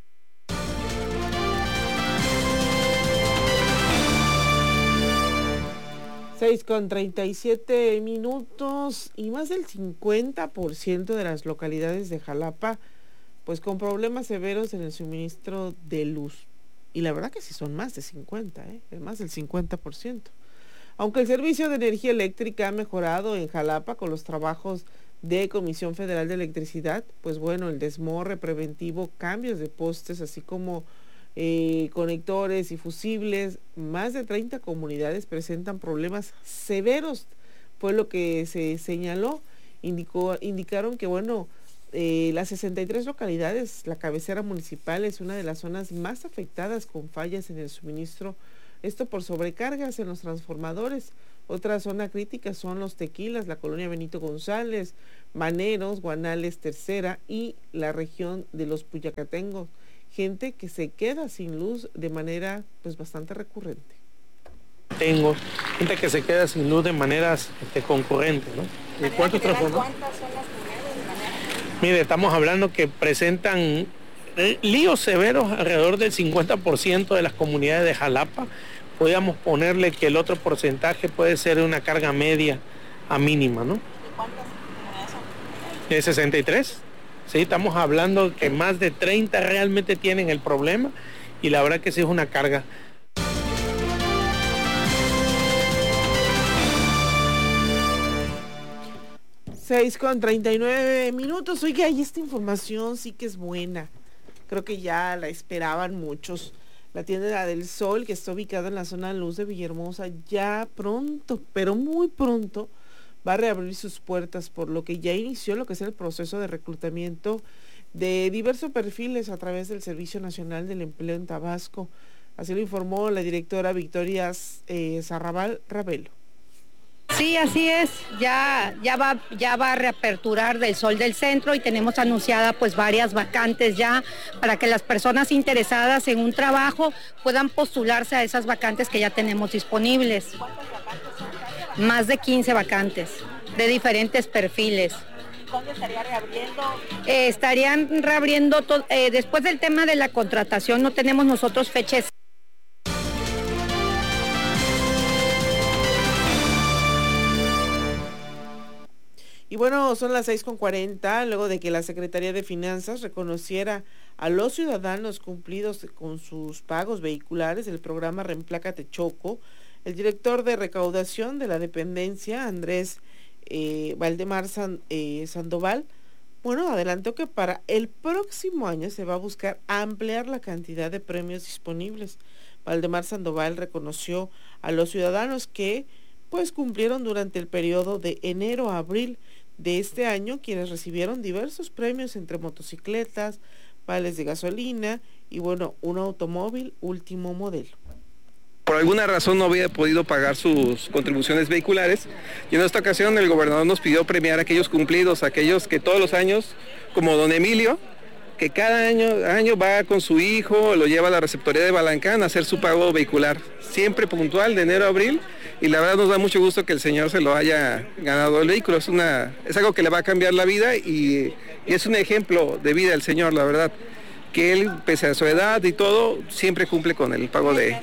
Speaker 1: seis con treinta y siete minutos y más del cincuenta por ciento de las localidades de Jalapa pues con problemas severos en el suministro de luz. Y la verdad que sí son más de cincuenta, ¿eh? Es más del cincuenta por ciento. Aunque el servicio de energía eléctrica ha mejorado en Jalapa con los trabajos de Comisión Federal de Electricidad, pues bueno, el desmorre preventivo, cambios de postes, así como eh, conectores y fusibles. Más de treinta comunidades presentan problemas severos, fue lo que se señaló. Indicó, indicaron que, bueno, eh, las sesenta y tres localidades, la cabecera municipal es una de las zonas más afectadas con fallas en el suministro, esto por sobrecargas en los transformadores. Otra zona crítica son los Tequilas, la colonia Benito González, Maneros, Guanales, Tercera y la región de los Puyacatengos. Gente que se queda sin luz de manera pues bastante recurrente.
Speaker 10: Tengo gente que se queda sin luz de maneras este, concurrentes, ¿no? ¿Y cuántos transformadores? ¿Cuántas son las comunidades? Mire, estamos hablando que presentan líos severos alrededor del cincuenta por ciento de las comunidades de Jalapa. Podríamos ponerle que el otro porcentaje puede ser una carga media a mínima, ¿no? ¿De cuántas comunidades son? De sesenta y tres. Sí, estamos hablando que más de treinta realmente tienen el problema y la verdad que sí es una carga.
Speaker 1: seis con treinta y nueve minutos. Oiga, y esta información sí que es buena. Creo que ya la esperaban muchos. La tienda del Sol, que está ubicada en la zona Luz de Villahermosa, ya pronto, pero muy pronto, va a reabrir sus puertas, por lo que ya inició lo que es el proceso de reclutamiento de diversos perfiles a través del Servicio Nacional del Empleo en Tabasco. Así lo informó la directora Victoria eh, Sarrabal Ravelo.
Speaker 14: Sí, así es, ya, ya, va, ya va a reaperturar del Sol del Centro y tenemos anunciada pues varias vacantes ya para que las personas interesadas en un trabajo puedan postularse a esas vacantes que ya tenemos disponibles.
Speaker 21: ¿Cuántas vacantes son?
Speaker 14: Más de quince vacantes de diferentes perfiles.
Speaker 21: ¿Cuándo estaría reabriendo?
Speaker 14: Eh, estarían reabriendo, eh, después del tema de la contratación no tenemos nosotros fechas.
Speaker 1: Y bueno, son las seis con cuarenta, luego de que la Secretaría de Finanzas reconociera a los ciudadanos cumplidos con sus pagos vehiculares del programa Reemplácate Choco. El director de recaudación de la dependencia, Andrés eh, Valdemar San, eh, Sandoval, bueno, adelantó que para el próximo año se va a buscar ampliar la cantidad de premios disponibles. Valdemar Sandoval reconoció a los ciudadanos que pues cumplieron durante el periodo de enero a abril de este año, quienes recibieron diversos premios entre motocicletas, vales de gasolina y bueno, un automóvil último modelo.
Speaker 15: Por alguna razón no había podido pagar sus contribuciones vehiculares y en esta ocasión el gobernador nos pidió premiar a aquellos cumplidos, aquellos que todos los años, como don Emilio, que cada año, año va con su hijo, lo lleva a la receptoría de Balancán a hacer su pago vehicular, siempre puntual de enero a abril, y la verdad nos da mucho gusto que el señor se lo haya ganado el vehículo. Es, una, es algo que le va a cambiar la vida y, y es un ejemplo de vida el señor, la verdad, que él, pese a su edad y todo, siempre cumple con el pago de...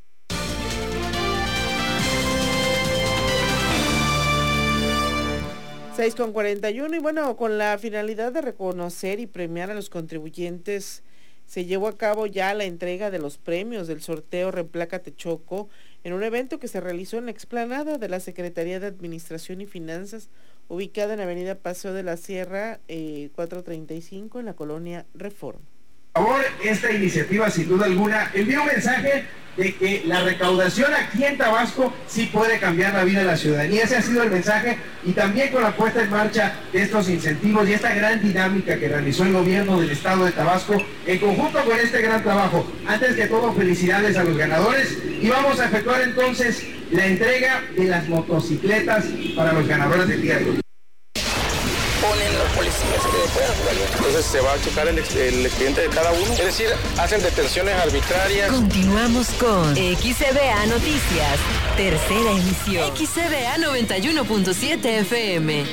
Speaker 1: seis con cuarenta y uno y bueno, con la finalidad de reconocer y premiar a los contribuyentes, se llevó a cabo ya la entrega de los premios del sorteo Reemplácate Choco en un evento que se realizó en la explanada de la Secretaría de Administración y Finanzas, ubicada en la avenida Paseo de la Sierra eh, cuatrocientos treinta y cinco en la colonia Reforma.
Speaker 16: Por favor, esta iniciativa sin duda alguna envía un mensaje de que la recaudación aquí en Tabasco sí puede cambiar la vida de la ciudadanía. Ese ha sido el mensaje, y también con la puesta en marcha de estos incentivos y esta gran dinámica que realizó el gobierno del estado de Tabasco en conjunto con este gran trabajo. Antes que todo, felicidades a los ganadores y vamos a efectuar entonces la entrega de las motocicletas para los ganadores del día de hoy.
Speaker 6: Ponen los policías que puedan jugar. Entonces se va a checar el, el expediente de cada uno. Es decir, hacen detenciones arbitrarias.
Speaker 13: Continuamos con X C B A Noticias, tercera emisión. X C B A noventa y uno punto siete F M.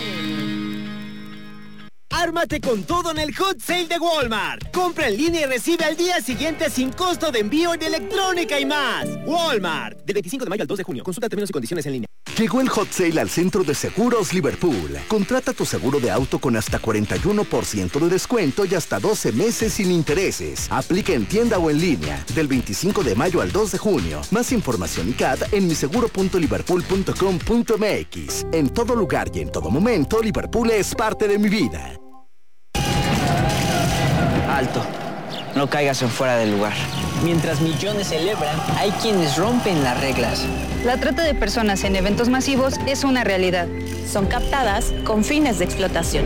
Speaker 12: Ármate con todo en el Hot Sale de Walmart. Compra en línea y recibe al día siguiente sin costo de envío en electrónica y más. Walmart. Del veinticinco de mayo al dos de junio. Consulta términos y condiciones en línea.
Speaker 25: Llegó el Hot Sale al Centro de Seguros Liverpool. Contrata tu seguro de auto con hasta cuarenta y uno por ciento de descuento y hasta doce meses sin intereses. Aplica en tienda o en línea. Del veinticinco de mayo al dos de junio. Más información y C A D en miseguro punto liverpool punto com punto m x. En todo lugar y en todo momento, Liverpool es parte de mi vida.
Speaker 17: Alto.
Speaker 2: no caigas en fuera del lugar. Mientras millones celebran, hay quienes rompen las reglas.
Speaker 4: La trata de personas en eventos masivos es una realidad.
Speaker 11: Son captadas con fines de explotación.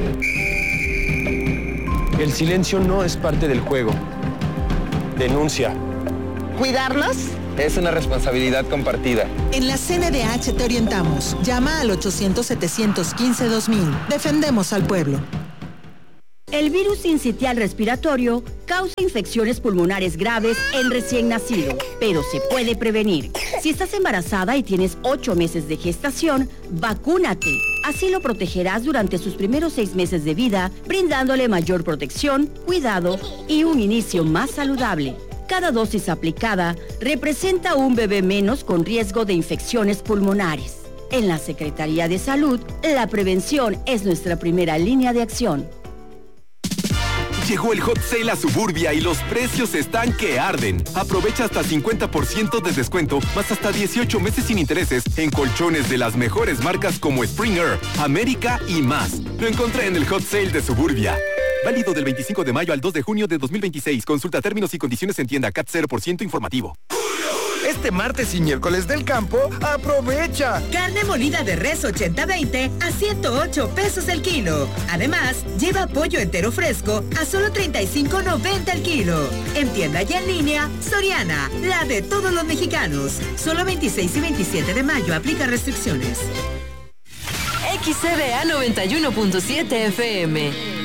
Speaker 17: El silencio no es parte del juego. Denuncia.
Speaker 18: ¿Cuidarlos?
Speaker 15: Es una responsabilidad compartida.
Speaker 18: En la C N D H te orientamos. Llama al ochocientos, setecientos quince, dos mil. Defendemos al pueblo.
Speaker 19: El virus sincitial respiratorio causa infecciones pulmonares graves en recién nacido, pero se puede prevenir. Si estás embarazada y tienes ocho meses de gestación, vacúnate. Así lo protegerás durante sus primeros seis meses de vida, brindándole mayor protección, cuidado y un inicio más saludable. Cada dosis aplicada representa un bebé menos con riesgo de infecciones pulmonares. En la Secretaría de Salud, la prevención es nuestra primera línea de acción.
Speaker 23: Llegó el Hot Sale a Suburbia y los precios están que arden. Aprovecha hasta cincuenta por ciento de descuento, más hasta dieciocho meses sin intereses en colchones de las mejores marcas como Springer, América y más. Lo encontré en el Hot Sale de Suburbia. Válido del veinticinco de mayo al dos de junio de dos mil veintiséis. Consulta términos y condiciones en tienda. C A T cero por ciento informativo.
Speaker 28: Este martes y miércoles del campo, aprovecha.
Speaker 29: Carne molida de res ochenta veinte a ciento ocho pesos el kilo. Además, lleva pollo entero fresco a solo treinta y cinco noventa el kilo. En tienda y en línea, Soriana, la de todos los mexicanos. Solo veintiséis y veintisiete de mayo, aplica restricciones.
Speaker 13: X C B A noventa y uno punto siete F M.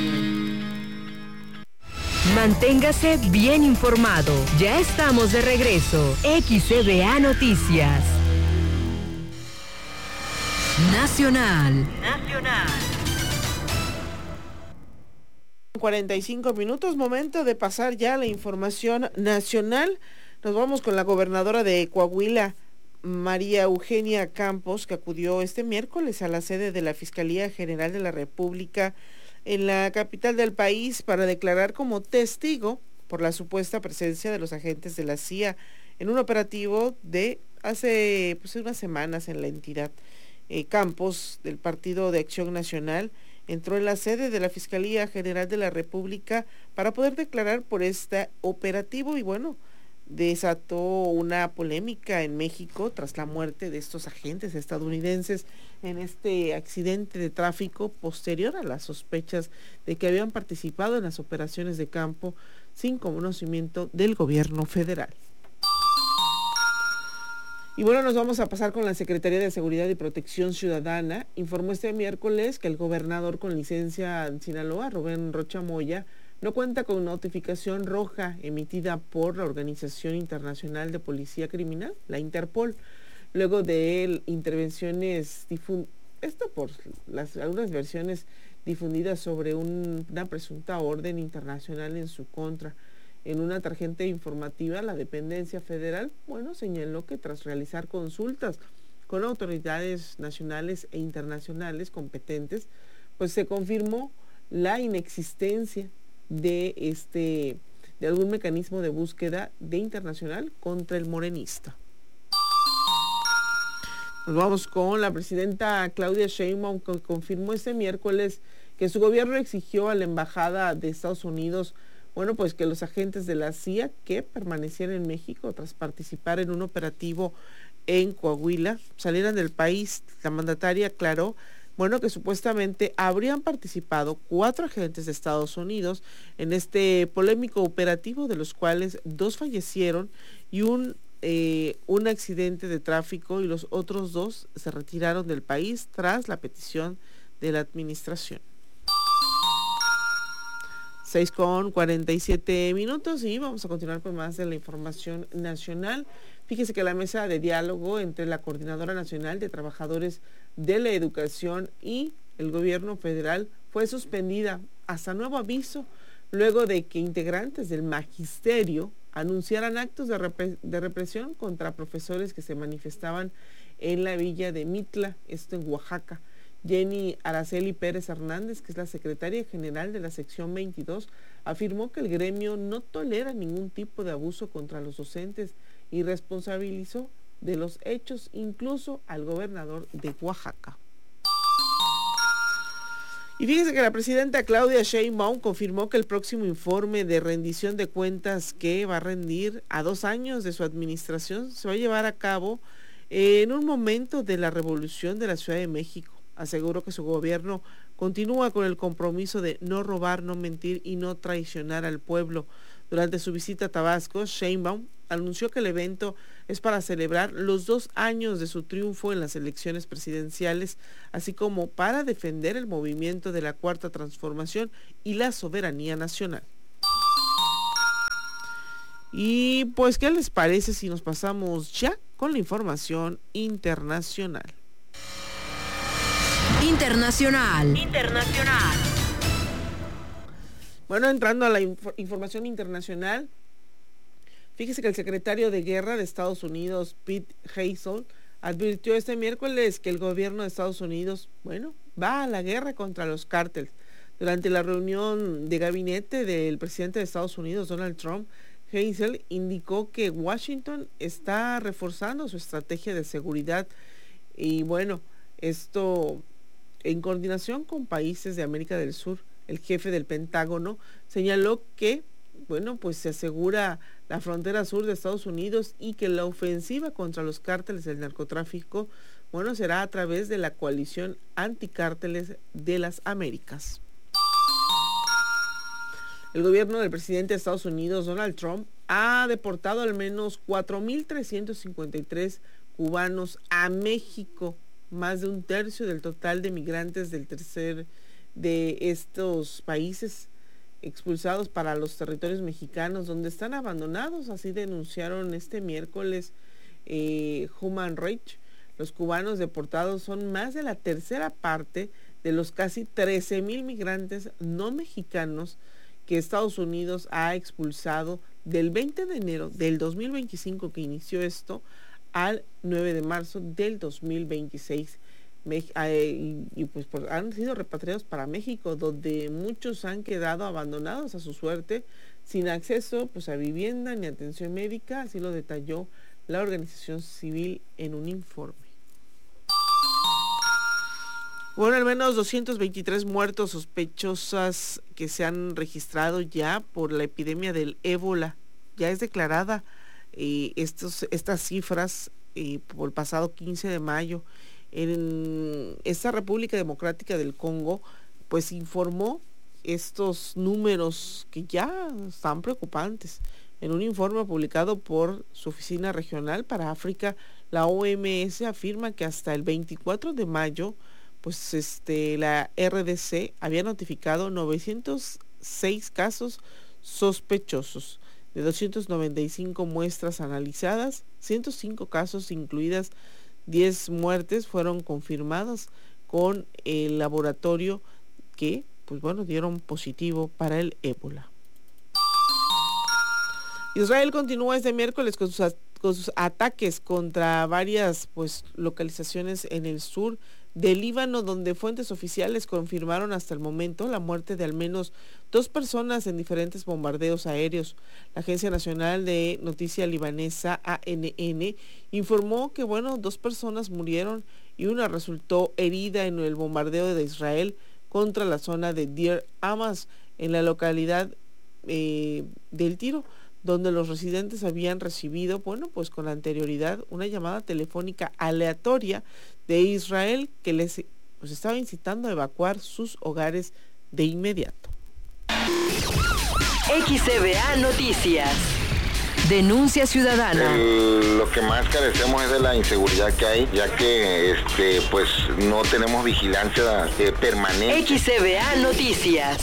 Speaker 13: Manténgase bien informado. Ya estamos de regreso. X C B A Noticias. Nacional.
Speaker 19: Nacional.
Speaker 1: cuarenta y cinco minutos, momento de pasar ya a la información nacional. Nos vamos con la gobernadora de Coahuila, María Eugenia Campos, que acudió este miércoles a la sede de la Fiscalía General de la República en la capital del país para declarar como testigo por la supuesta presencia de los agentes de la C I A en un operativo de hace pues, unas semanas en la entidad. Eh, Campos, del Partido de Acción Nacional, entró en la sede de la Fiscalía General de la República para poder declarar por este operativo y bueno, desató una polémica en México tras la muerte de estos agentes estadounidenses en este accidente de tráfico posterior a las sospechas de que habían participado en las operaciones de campo sin conocimiento del gobierno federal. Y bueno, nos vamos a pasar con la Secretaría de Seguridad y Protección Ciudadana. Informó este miércoles que el gobernador con licencia en Sinaloa, Rubén Rocha Moya, no cuenta con notificación roja emitida por la Organización Internacional de Policía Criminal, la Interpol, luego de intervenciones, difund... esto por las algunas versiones difundidas sobre un, una presunta orden internacional en su contra. En una tarjeta informativa, la dependencia federal, bueno, señaló que tras realizar consultas con autoridades nacionales e internacionales competentes, pues se confirmó la inexistencia de este de algún mecanismo de búsqueda de internacional contra el morenista. Nos vamos con la presidenta Claudia Sheinbaum, que confirmó este miércoles que su gobierno exigió a la embajada de Estados Unidos, bueno, pues que los agentes de la C I A que permanecieran en México tras participar en un operativo en Coahuila salieran del país. La mandataria aclaró Bueno, que supuestamente habrían participado cuatro agentes de Estados Unidos en este polémico operativo, de los cuales dos fallecieron y un, eh, un accidente de tráfico, y los otros dos se retiraron del país tras la petición de la administración. seis con cuarenta y siete minutos y vamos a continuar con más de la información nacional. Fíjese que la mesa de diálogo entre la Coordinadora Nacional de Trabajadores de la Educación y el gobierno federal fue suspendida hasta nuevo aviso, luego de que integrantes del magisterio anunciaran actos de, rep- de represión contra profesores que se manifestaban en la villa de Mitla, esto en Oaxaca. Jenny Araceli Pérez Hernández, que es la secretaria general de la sección veintidós, afirmó que el gremio no tolera ningún tipo de abuso contra los docentes y responsabilizó de los hechos incluso al gobernador de Oaxaca. Y fíjese que la presidenta Claudia Sheinbaum confirmó que el próximo informe de rendición de cuentas que va a rendir a dos años de su administración se va a llevar a cabo en un momento de la revolución de la Ciudad de México. Aseguró que su gobierno continúa con el compromiso de no robar, no mentir y no traicionar al pueblo. Durante su visita a Tabasco, Sheinbaum anunció que el evento es para celebrar los dos años de su triunfo en las elecciones presidenciales, así como para defender el movimiento de la Cuarta Transformación y la soberanía nacional. Y pues, ¿qué les parece si nos pasamos ya con la información internacional?
Speaker 13: Internacional.
Speaker 1: Internacional. Bueno, entrando a la inf- información internacional, fíjese que el secretario de Guerra de Estados Unidos, Pete Hegseth, advirtió este miércoles que el gobierno de Estados Unidos, bueno, va a la guerra contra los cárteles. Durante la reunión de gabinete del presidente de Estados Unidos, Donald Trump, Hegseth indicó que Washington está reforzando su estrategia de seguridad y bueno, esto en coordinación con países de América del Sur. El jefe del Pentágono señaló que, bueno, pues se asegura la frontera sur de Estados Unidos y que la ofensiva contra los cárteles del narcotráfico, bueno, será a través de la coalición anticárteles de las Américas. El gobierno del presidente de Estados Unidos, Donald Trump, ha deportado al menos cuatro mil trescientos cincuenta y tres cubanos a México, más de un tercio del total de migrantes del tercer de estos países expulsados para los territorios mexicanos, donde están abandonados. Así denunciaron este miércoles eh, Human Rights. Los cubanos deportados son más de la tercera parte de los casi trece mil migrantes no mexicanos que Estados Unidos ha expulsado del veinte de enero del dos mil veinticinco, que inició esto, al nueve de marzo del dos mil veintiséis. Me, eh, y, y pues por, han sido repatriados para México, donde muchos han quedado abandonados a su suerte, sin acceso pues a vivienda ni atención médica. Así lo detalló la organización civil en un informe. Bueno, al menos doscientos veintitrés muertos sospechosas que se han registrado ya por la epidemia del ébola. Ya es declarada eh, estos, estas cifras eh, por el pasado quince de mayo. En esta República Democrática del Congo, pues informó estos números que ya están preocupantes. En un informe publicado por su oficina regional para África, la O M S afirma que hasta el veinticuatro de mayo, pues este, la R D C había notificado novecientos seis casos sospechosos. De doscientas noventa y cinco muestras analizadas, ciento cinco casos, incluidas diez muertes, fueron confirmadas con el laboratorio que, pues bueno, dieron positivo para el ébola. Israel continúa este miércoles con sus, con sus ataques contra varias pues localizaciones en el sur del Líbano, donde fuentes oficiales confirmaron hasta el momento la muerte de al menos dos personas en diferentes bombardeos aéreos. La Agencia Nacional de Noticia Libanesa, A N N, informó que, bueno, dos personas murieron y una resultó herida en el bombardeo de Israel contra la zona de Deir Hamas, en la localidad eh, del Tiro, donde los residentes habían recibido, bueno, pues con anterioridad una llamada telefónica aleatoria de Israel que les pues, estaba incitando a evacuar sus hogares de inmediato.
Speaker 13: X C B A Noticias. Denuncia ciudadana.
Speaker 3: El, lo que más carecemos es de la inseguridad que hay, ya que este pues no tenemos vigilancia eh, permanente.
Speaker 13: X C B A Noticias.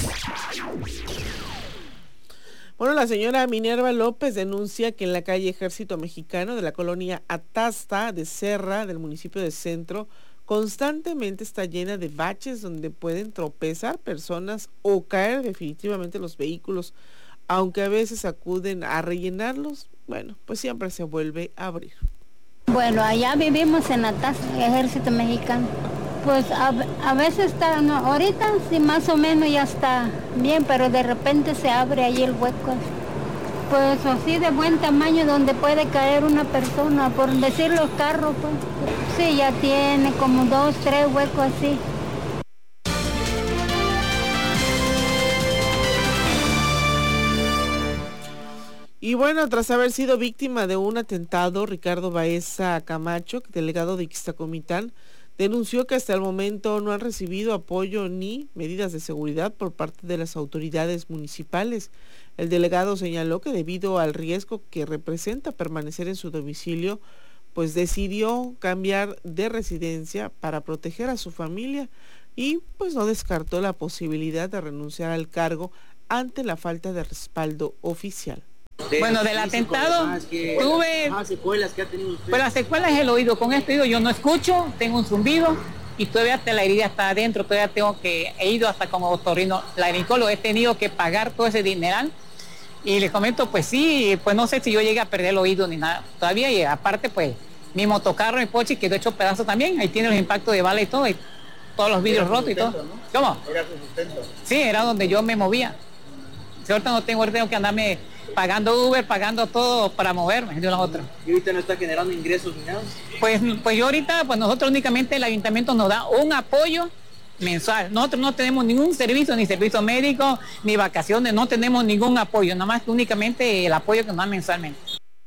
Speaker 1: Bueno, la señora Minerva López denuncia que en la calle Ejército Mexicano de la colonia Atasta de Serra del municipio de Centro constantemente está llena de baches donde pueden tropezar personas o caer definitivamente los vehículos. Aunque a veces acuden a rellenarlos, bueno, pues siempre se vuelve a abrir.
Speaker 5: Bueno, allá vivimos en Atasta, Ejército Mexicano. Pues a, a veces está, no, ahorita sí más o menos ya está bien, pero de repente se abre ahí el hueco. Pues así de buen tamaño donde puede caer una persona, por decir los carros, pues. Sí, ya tiene como dos, tres huecos así.
Speaker 1: Y bueno, tras haber sido víctima de un atentado, Ricardo Baeza Camacho, delegado de Ixtacomitán, denunció que hasta el momento no han recibido apoyo ni medidas de seguridad por parte de las autoridades municipales. El delegado señaló que debido al riesgo que representa permanecer en su domicilio, pues decidió cambiar de residencia para proteger a su familia y pues no descartó la posibilidad de renunciar al cargo ante la falta de respaldo oficial.
Speaker 7: Bueno, del atentado tuve,
Speaker 8: secuelas que ha tenido usted.
Speaker 7: Pues las secuelas es el oído. Con este oído yo no escucho, tengo un zumbido y todavía hasta la herida está adentro, todavía tengo que, he ido hasta como otorrino laringólogo, he tenido que pagar todo ese dineral y les comento, pues sí, pues no sé si yo llegué a perder el oído ni nada todavía, y aparte pues mi motocarro, mi Porsche quedó hecho pedazo también, ahí tiene los impactos de bala y todo, y todos los vidrios rotos y todo. ¿No? ¿Cómo?
Speaker 8: Era su sustento.
Speaker 7: Sí, era donde yo me movía. Si ahorita no tengo, ahorita tengo que andarme pagando Uber, pagando todo para moverme de una a otra.
Speaker 8: ¿Y ahorita no está generando ingresos ni nada?
Speaker 7: Pues, pues yo ahorita, pues nosotros únicamente el ayuntamiento nos da un apoyo mensual. Nosotros no tenemos ningún servicio, ni servicio médico, ni vacaciones, no tenemos ningún apoyo, nada más que únicamente el apoyo que nos dan mensualmente.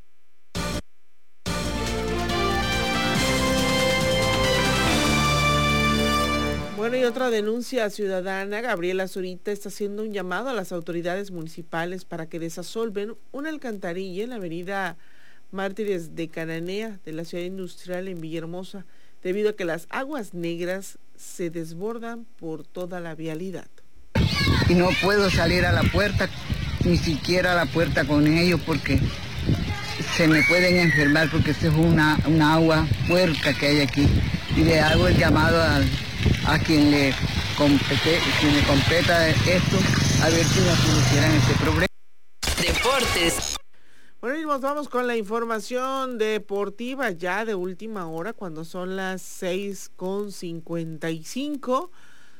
Speaker 1: Bueno, y otra denuncia ciudadana, Gabriela Zurita está haciendo un llamado a las autoridades municipales para que desasolven una alcantarilla en la avenida Mártires de Cananea de la ciudad industrial en Villahermosa, debido a que las aguas negras se desbordan por toda la vialidad.
Speaker 9: Y no puedo salir a la puerta, ni siquiera a la puerta con ellos, porque se me pueden enfermar, porque esto es una, una agua puerca que hay aquí. Y le hago el llamado al a quien le compete, quien le competa esto, a ver si nos solucionan este problema.
Speaker 13: Deportes.
Speaker 1: Bueno, y nos vamos con la información deportiva ya de última hora, cuando son las seis con cincuenta y cinco.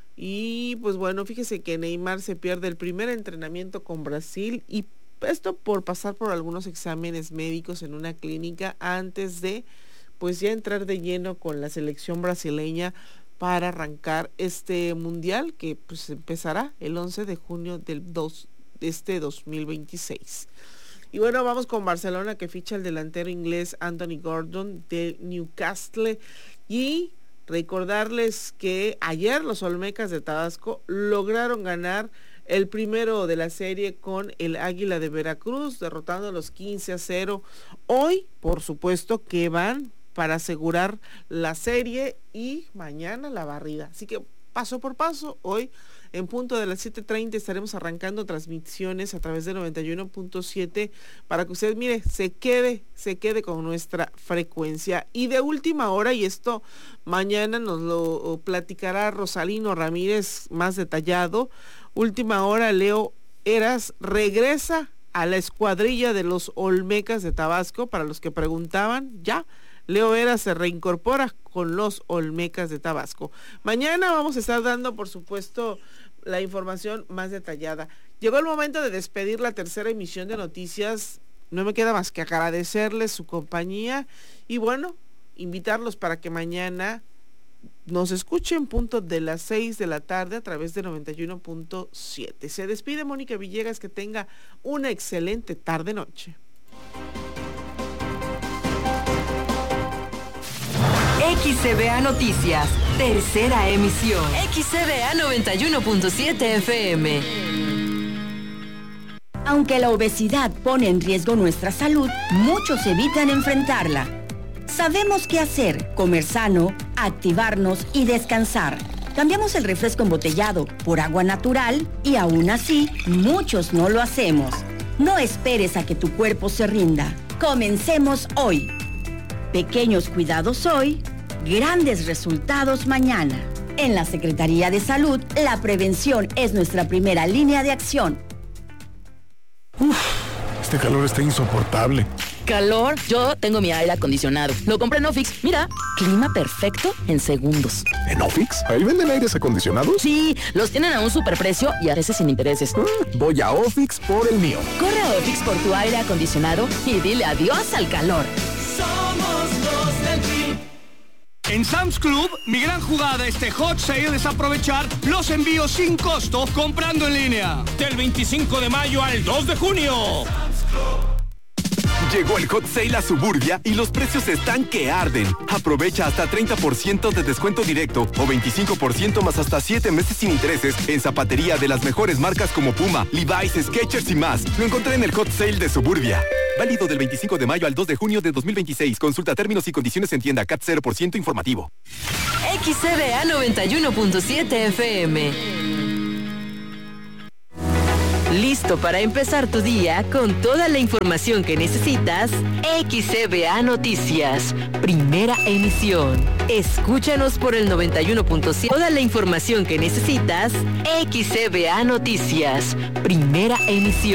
Speaker 1: Y pues bueno, fíjese que Neymar se pierde el primer entrenamiento con Brasil, y esto por pasar por algunos exámenes médicos en una clínica antes de pues ya entrar de lleno con la selección brasileña para arrancar este mundial que pues empezará el once de junio del dos, de este dos mil veintiséis. Y bueno, vamos con Barcelona, que ficha el delantero inglés Anthony Gordon de Newcastle, y recordarles que ayer los Olmecas de Tabasco lograron ganar el primero de la serie con el Águila de Veracruz, derrotando los quince a cero. Hoy, por supuesto, que van para asegurar la serie y mañana la barrida. Así que paso por paso, hoy en punto de las siete treinta estaremos arrancando transmisiones a través de noventa y uno punto siete para que usted, mire, se quede, se quede con nuestra frecuencia. Y de última hora, y esto mañana nos lo platicará Rosalino Ramírez más detallado, última hora, Leo Heras regresa a la escuadrilla de los Olmecas de Tabasco. Para los que preguntaban, ya Leo Heras se reincorpora con los Olmecas de Tabasco. Mañana vamos a estar dando, por supuesto, la información más detallada. Llegó el momento de despedir la tercera emisión de noticias. No me queda más que agradecerles su compañía y bueno, invitarlos para que mañana nos escuchen punto de las seis de la tarde a través de noventa y uno punto siete. Se despide Mónica Villegas, que tenga una excelente tarde-noche.
Speaker 13: X C B A Noticias, tercera emisión. X C B A noventa y uno punto siete F M.
Speaker 19: Aunque la obesidad pone en riesgo nuestra salud, muchos evitan enfrentarla. Sabemos qué hacer: comer sano, activarnos y descansar. Cambiamos el refresco embotellado por agua natural y aún así, muchos no lo hacemos. No esperes a que tu cuerpo se rinda. Comencemos hoy. Pequeños cuidados hoy, grandes resultados mañana. En la Secretaría de Salud, la prevención es nuestra primera línea de acción.
Speaker 10: Uf, este calor está insoportable.
Speaker 20: ¿Calor? Yo tengo mi aire acondicionado. Lo compré en Ofix. Mira, clima perfecto en segundos.
Speaker 10: ¿En Ofix? ¿Ahí venden aires acondicionados?
Speaker 20: Sí, los tienen a un superprecio y a veces sin intereses.
Speaker 10: Mm, voy a Ofix por el mío.
Speaker 20: Corre a Ofix por tu aire acondicionado y dile adiós al calor.
Speaker 22: Somos los del P I. En Sam's Club, mi gran jugada este hot sale es aprovechar los envíos sin costo comprando en línea. Del veinticinco de mayo al dos de junio. Sam's Club.
Speaker 23: Llegó el Hot Sale a Suburbia y los precios están que arden. Aprovecha hasta treinta por ciento de descuento directo o veinticinco por ciento más hasta siete meses sin intereses en zapatería de las mejores marcas como Puma, Levi's, Skechers y más. Lo encontré en el Hot Sale de Suburbia. Válido del veinticinco de mayo al dos de junio de dos mil veintiséis. Consulta términos y condiciones en tienda. C A T cero por ciento informativo.
Speaker 13: X C B A noventa y uno punto siete F M. ¿Listo para empezar tu día con toda la información que necesitas? X C B A Noticias, primera emisión. Escúchanos por el noventa y uno punto siete. Toda la información que necesitas, X C B A Noticias, primera emisión.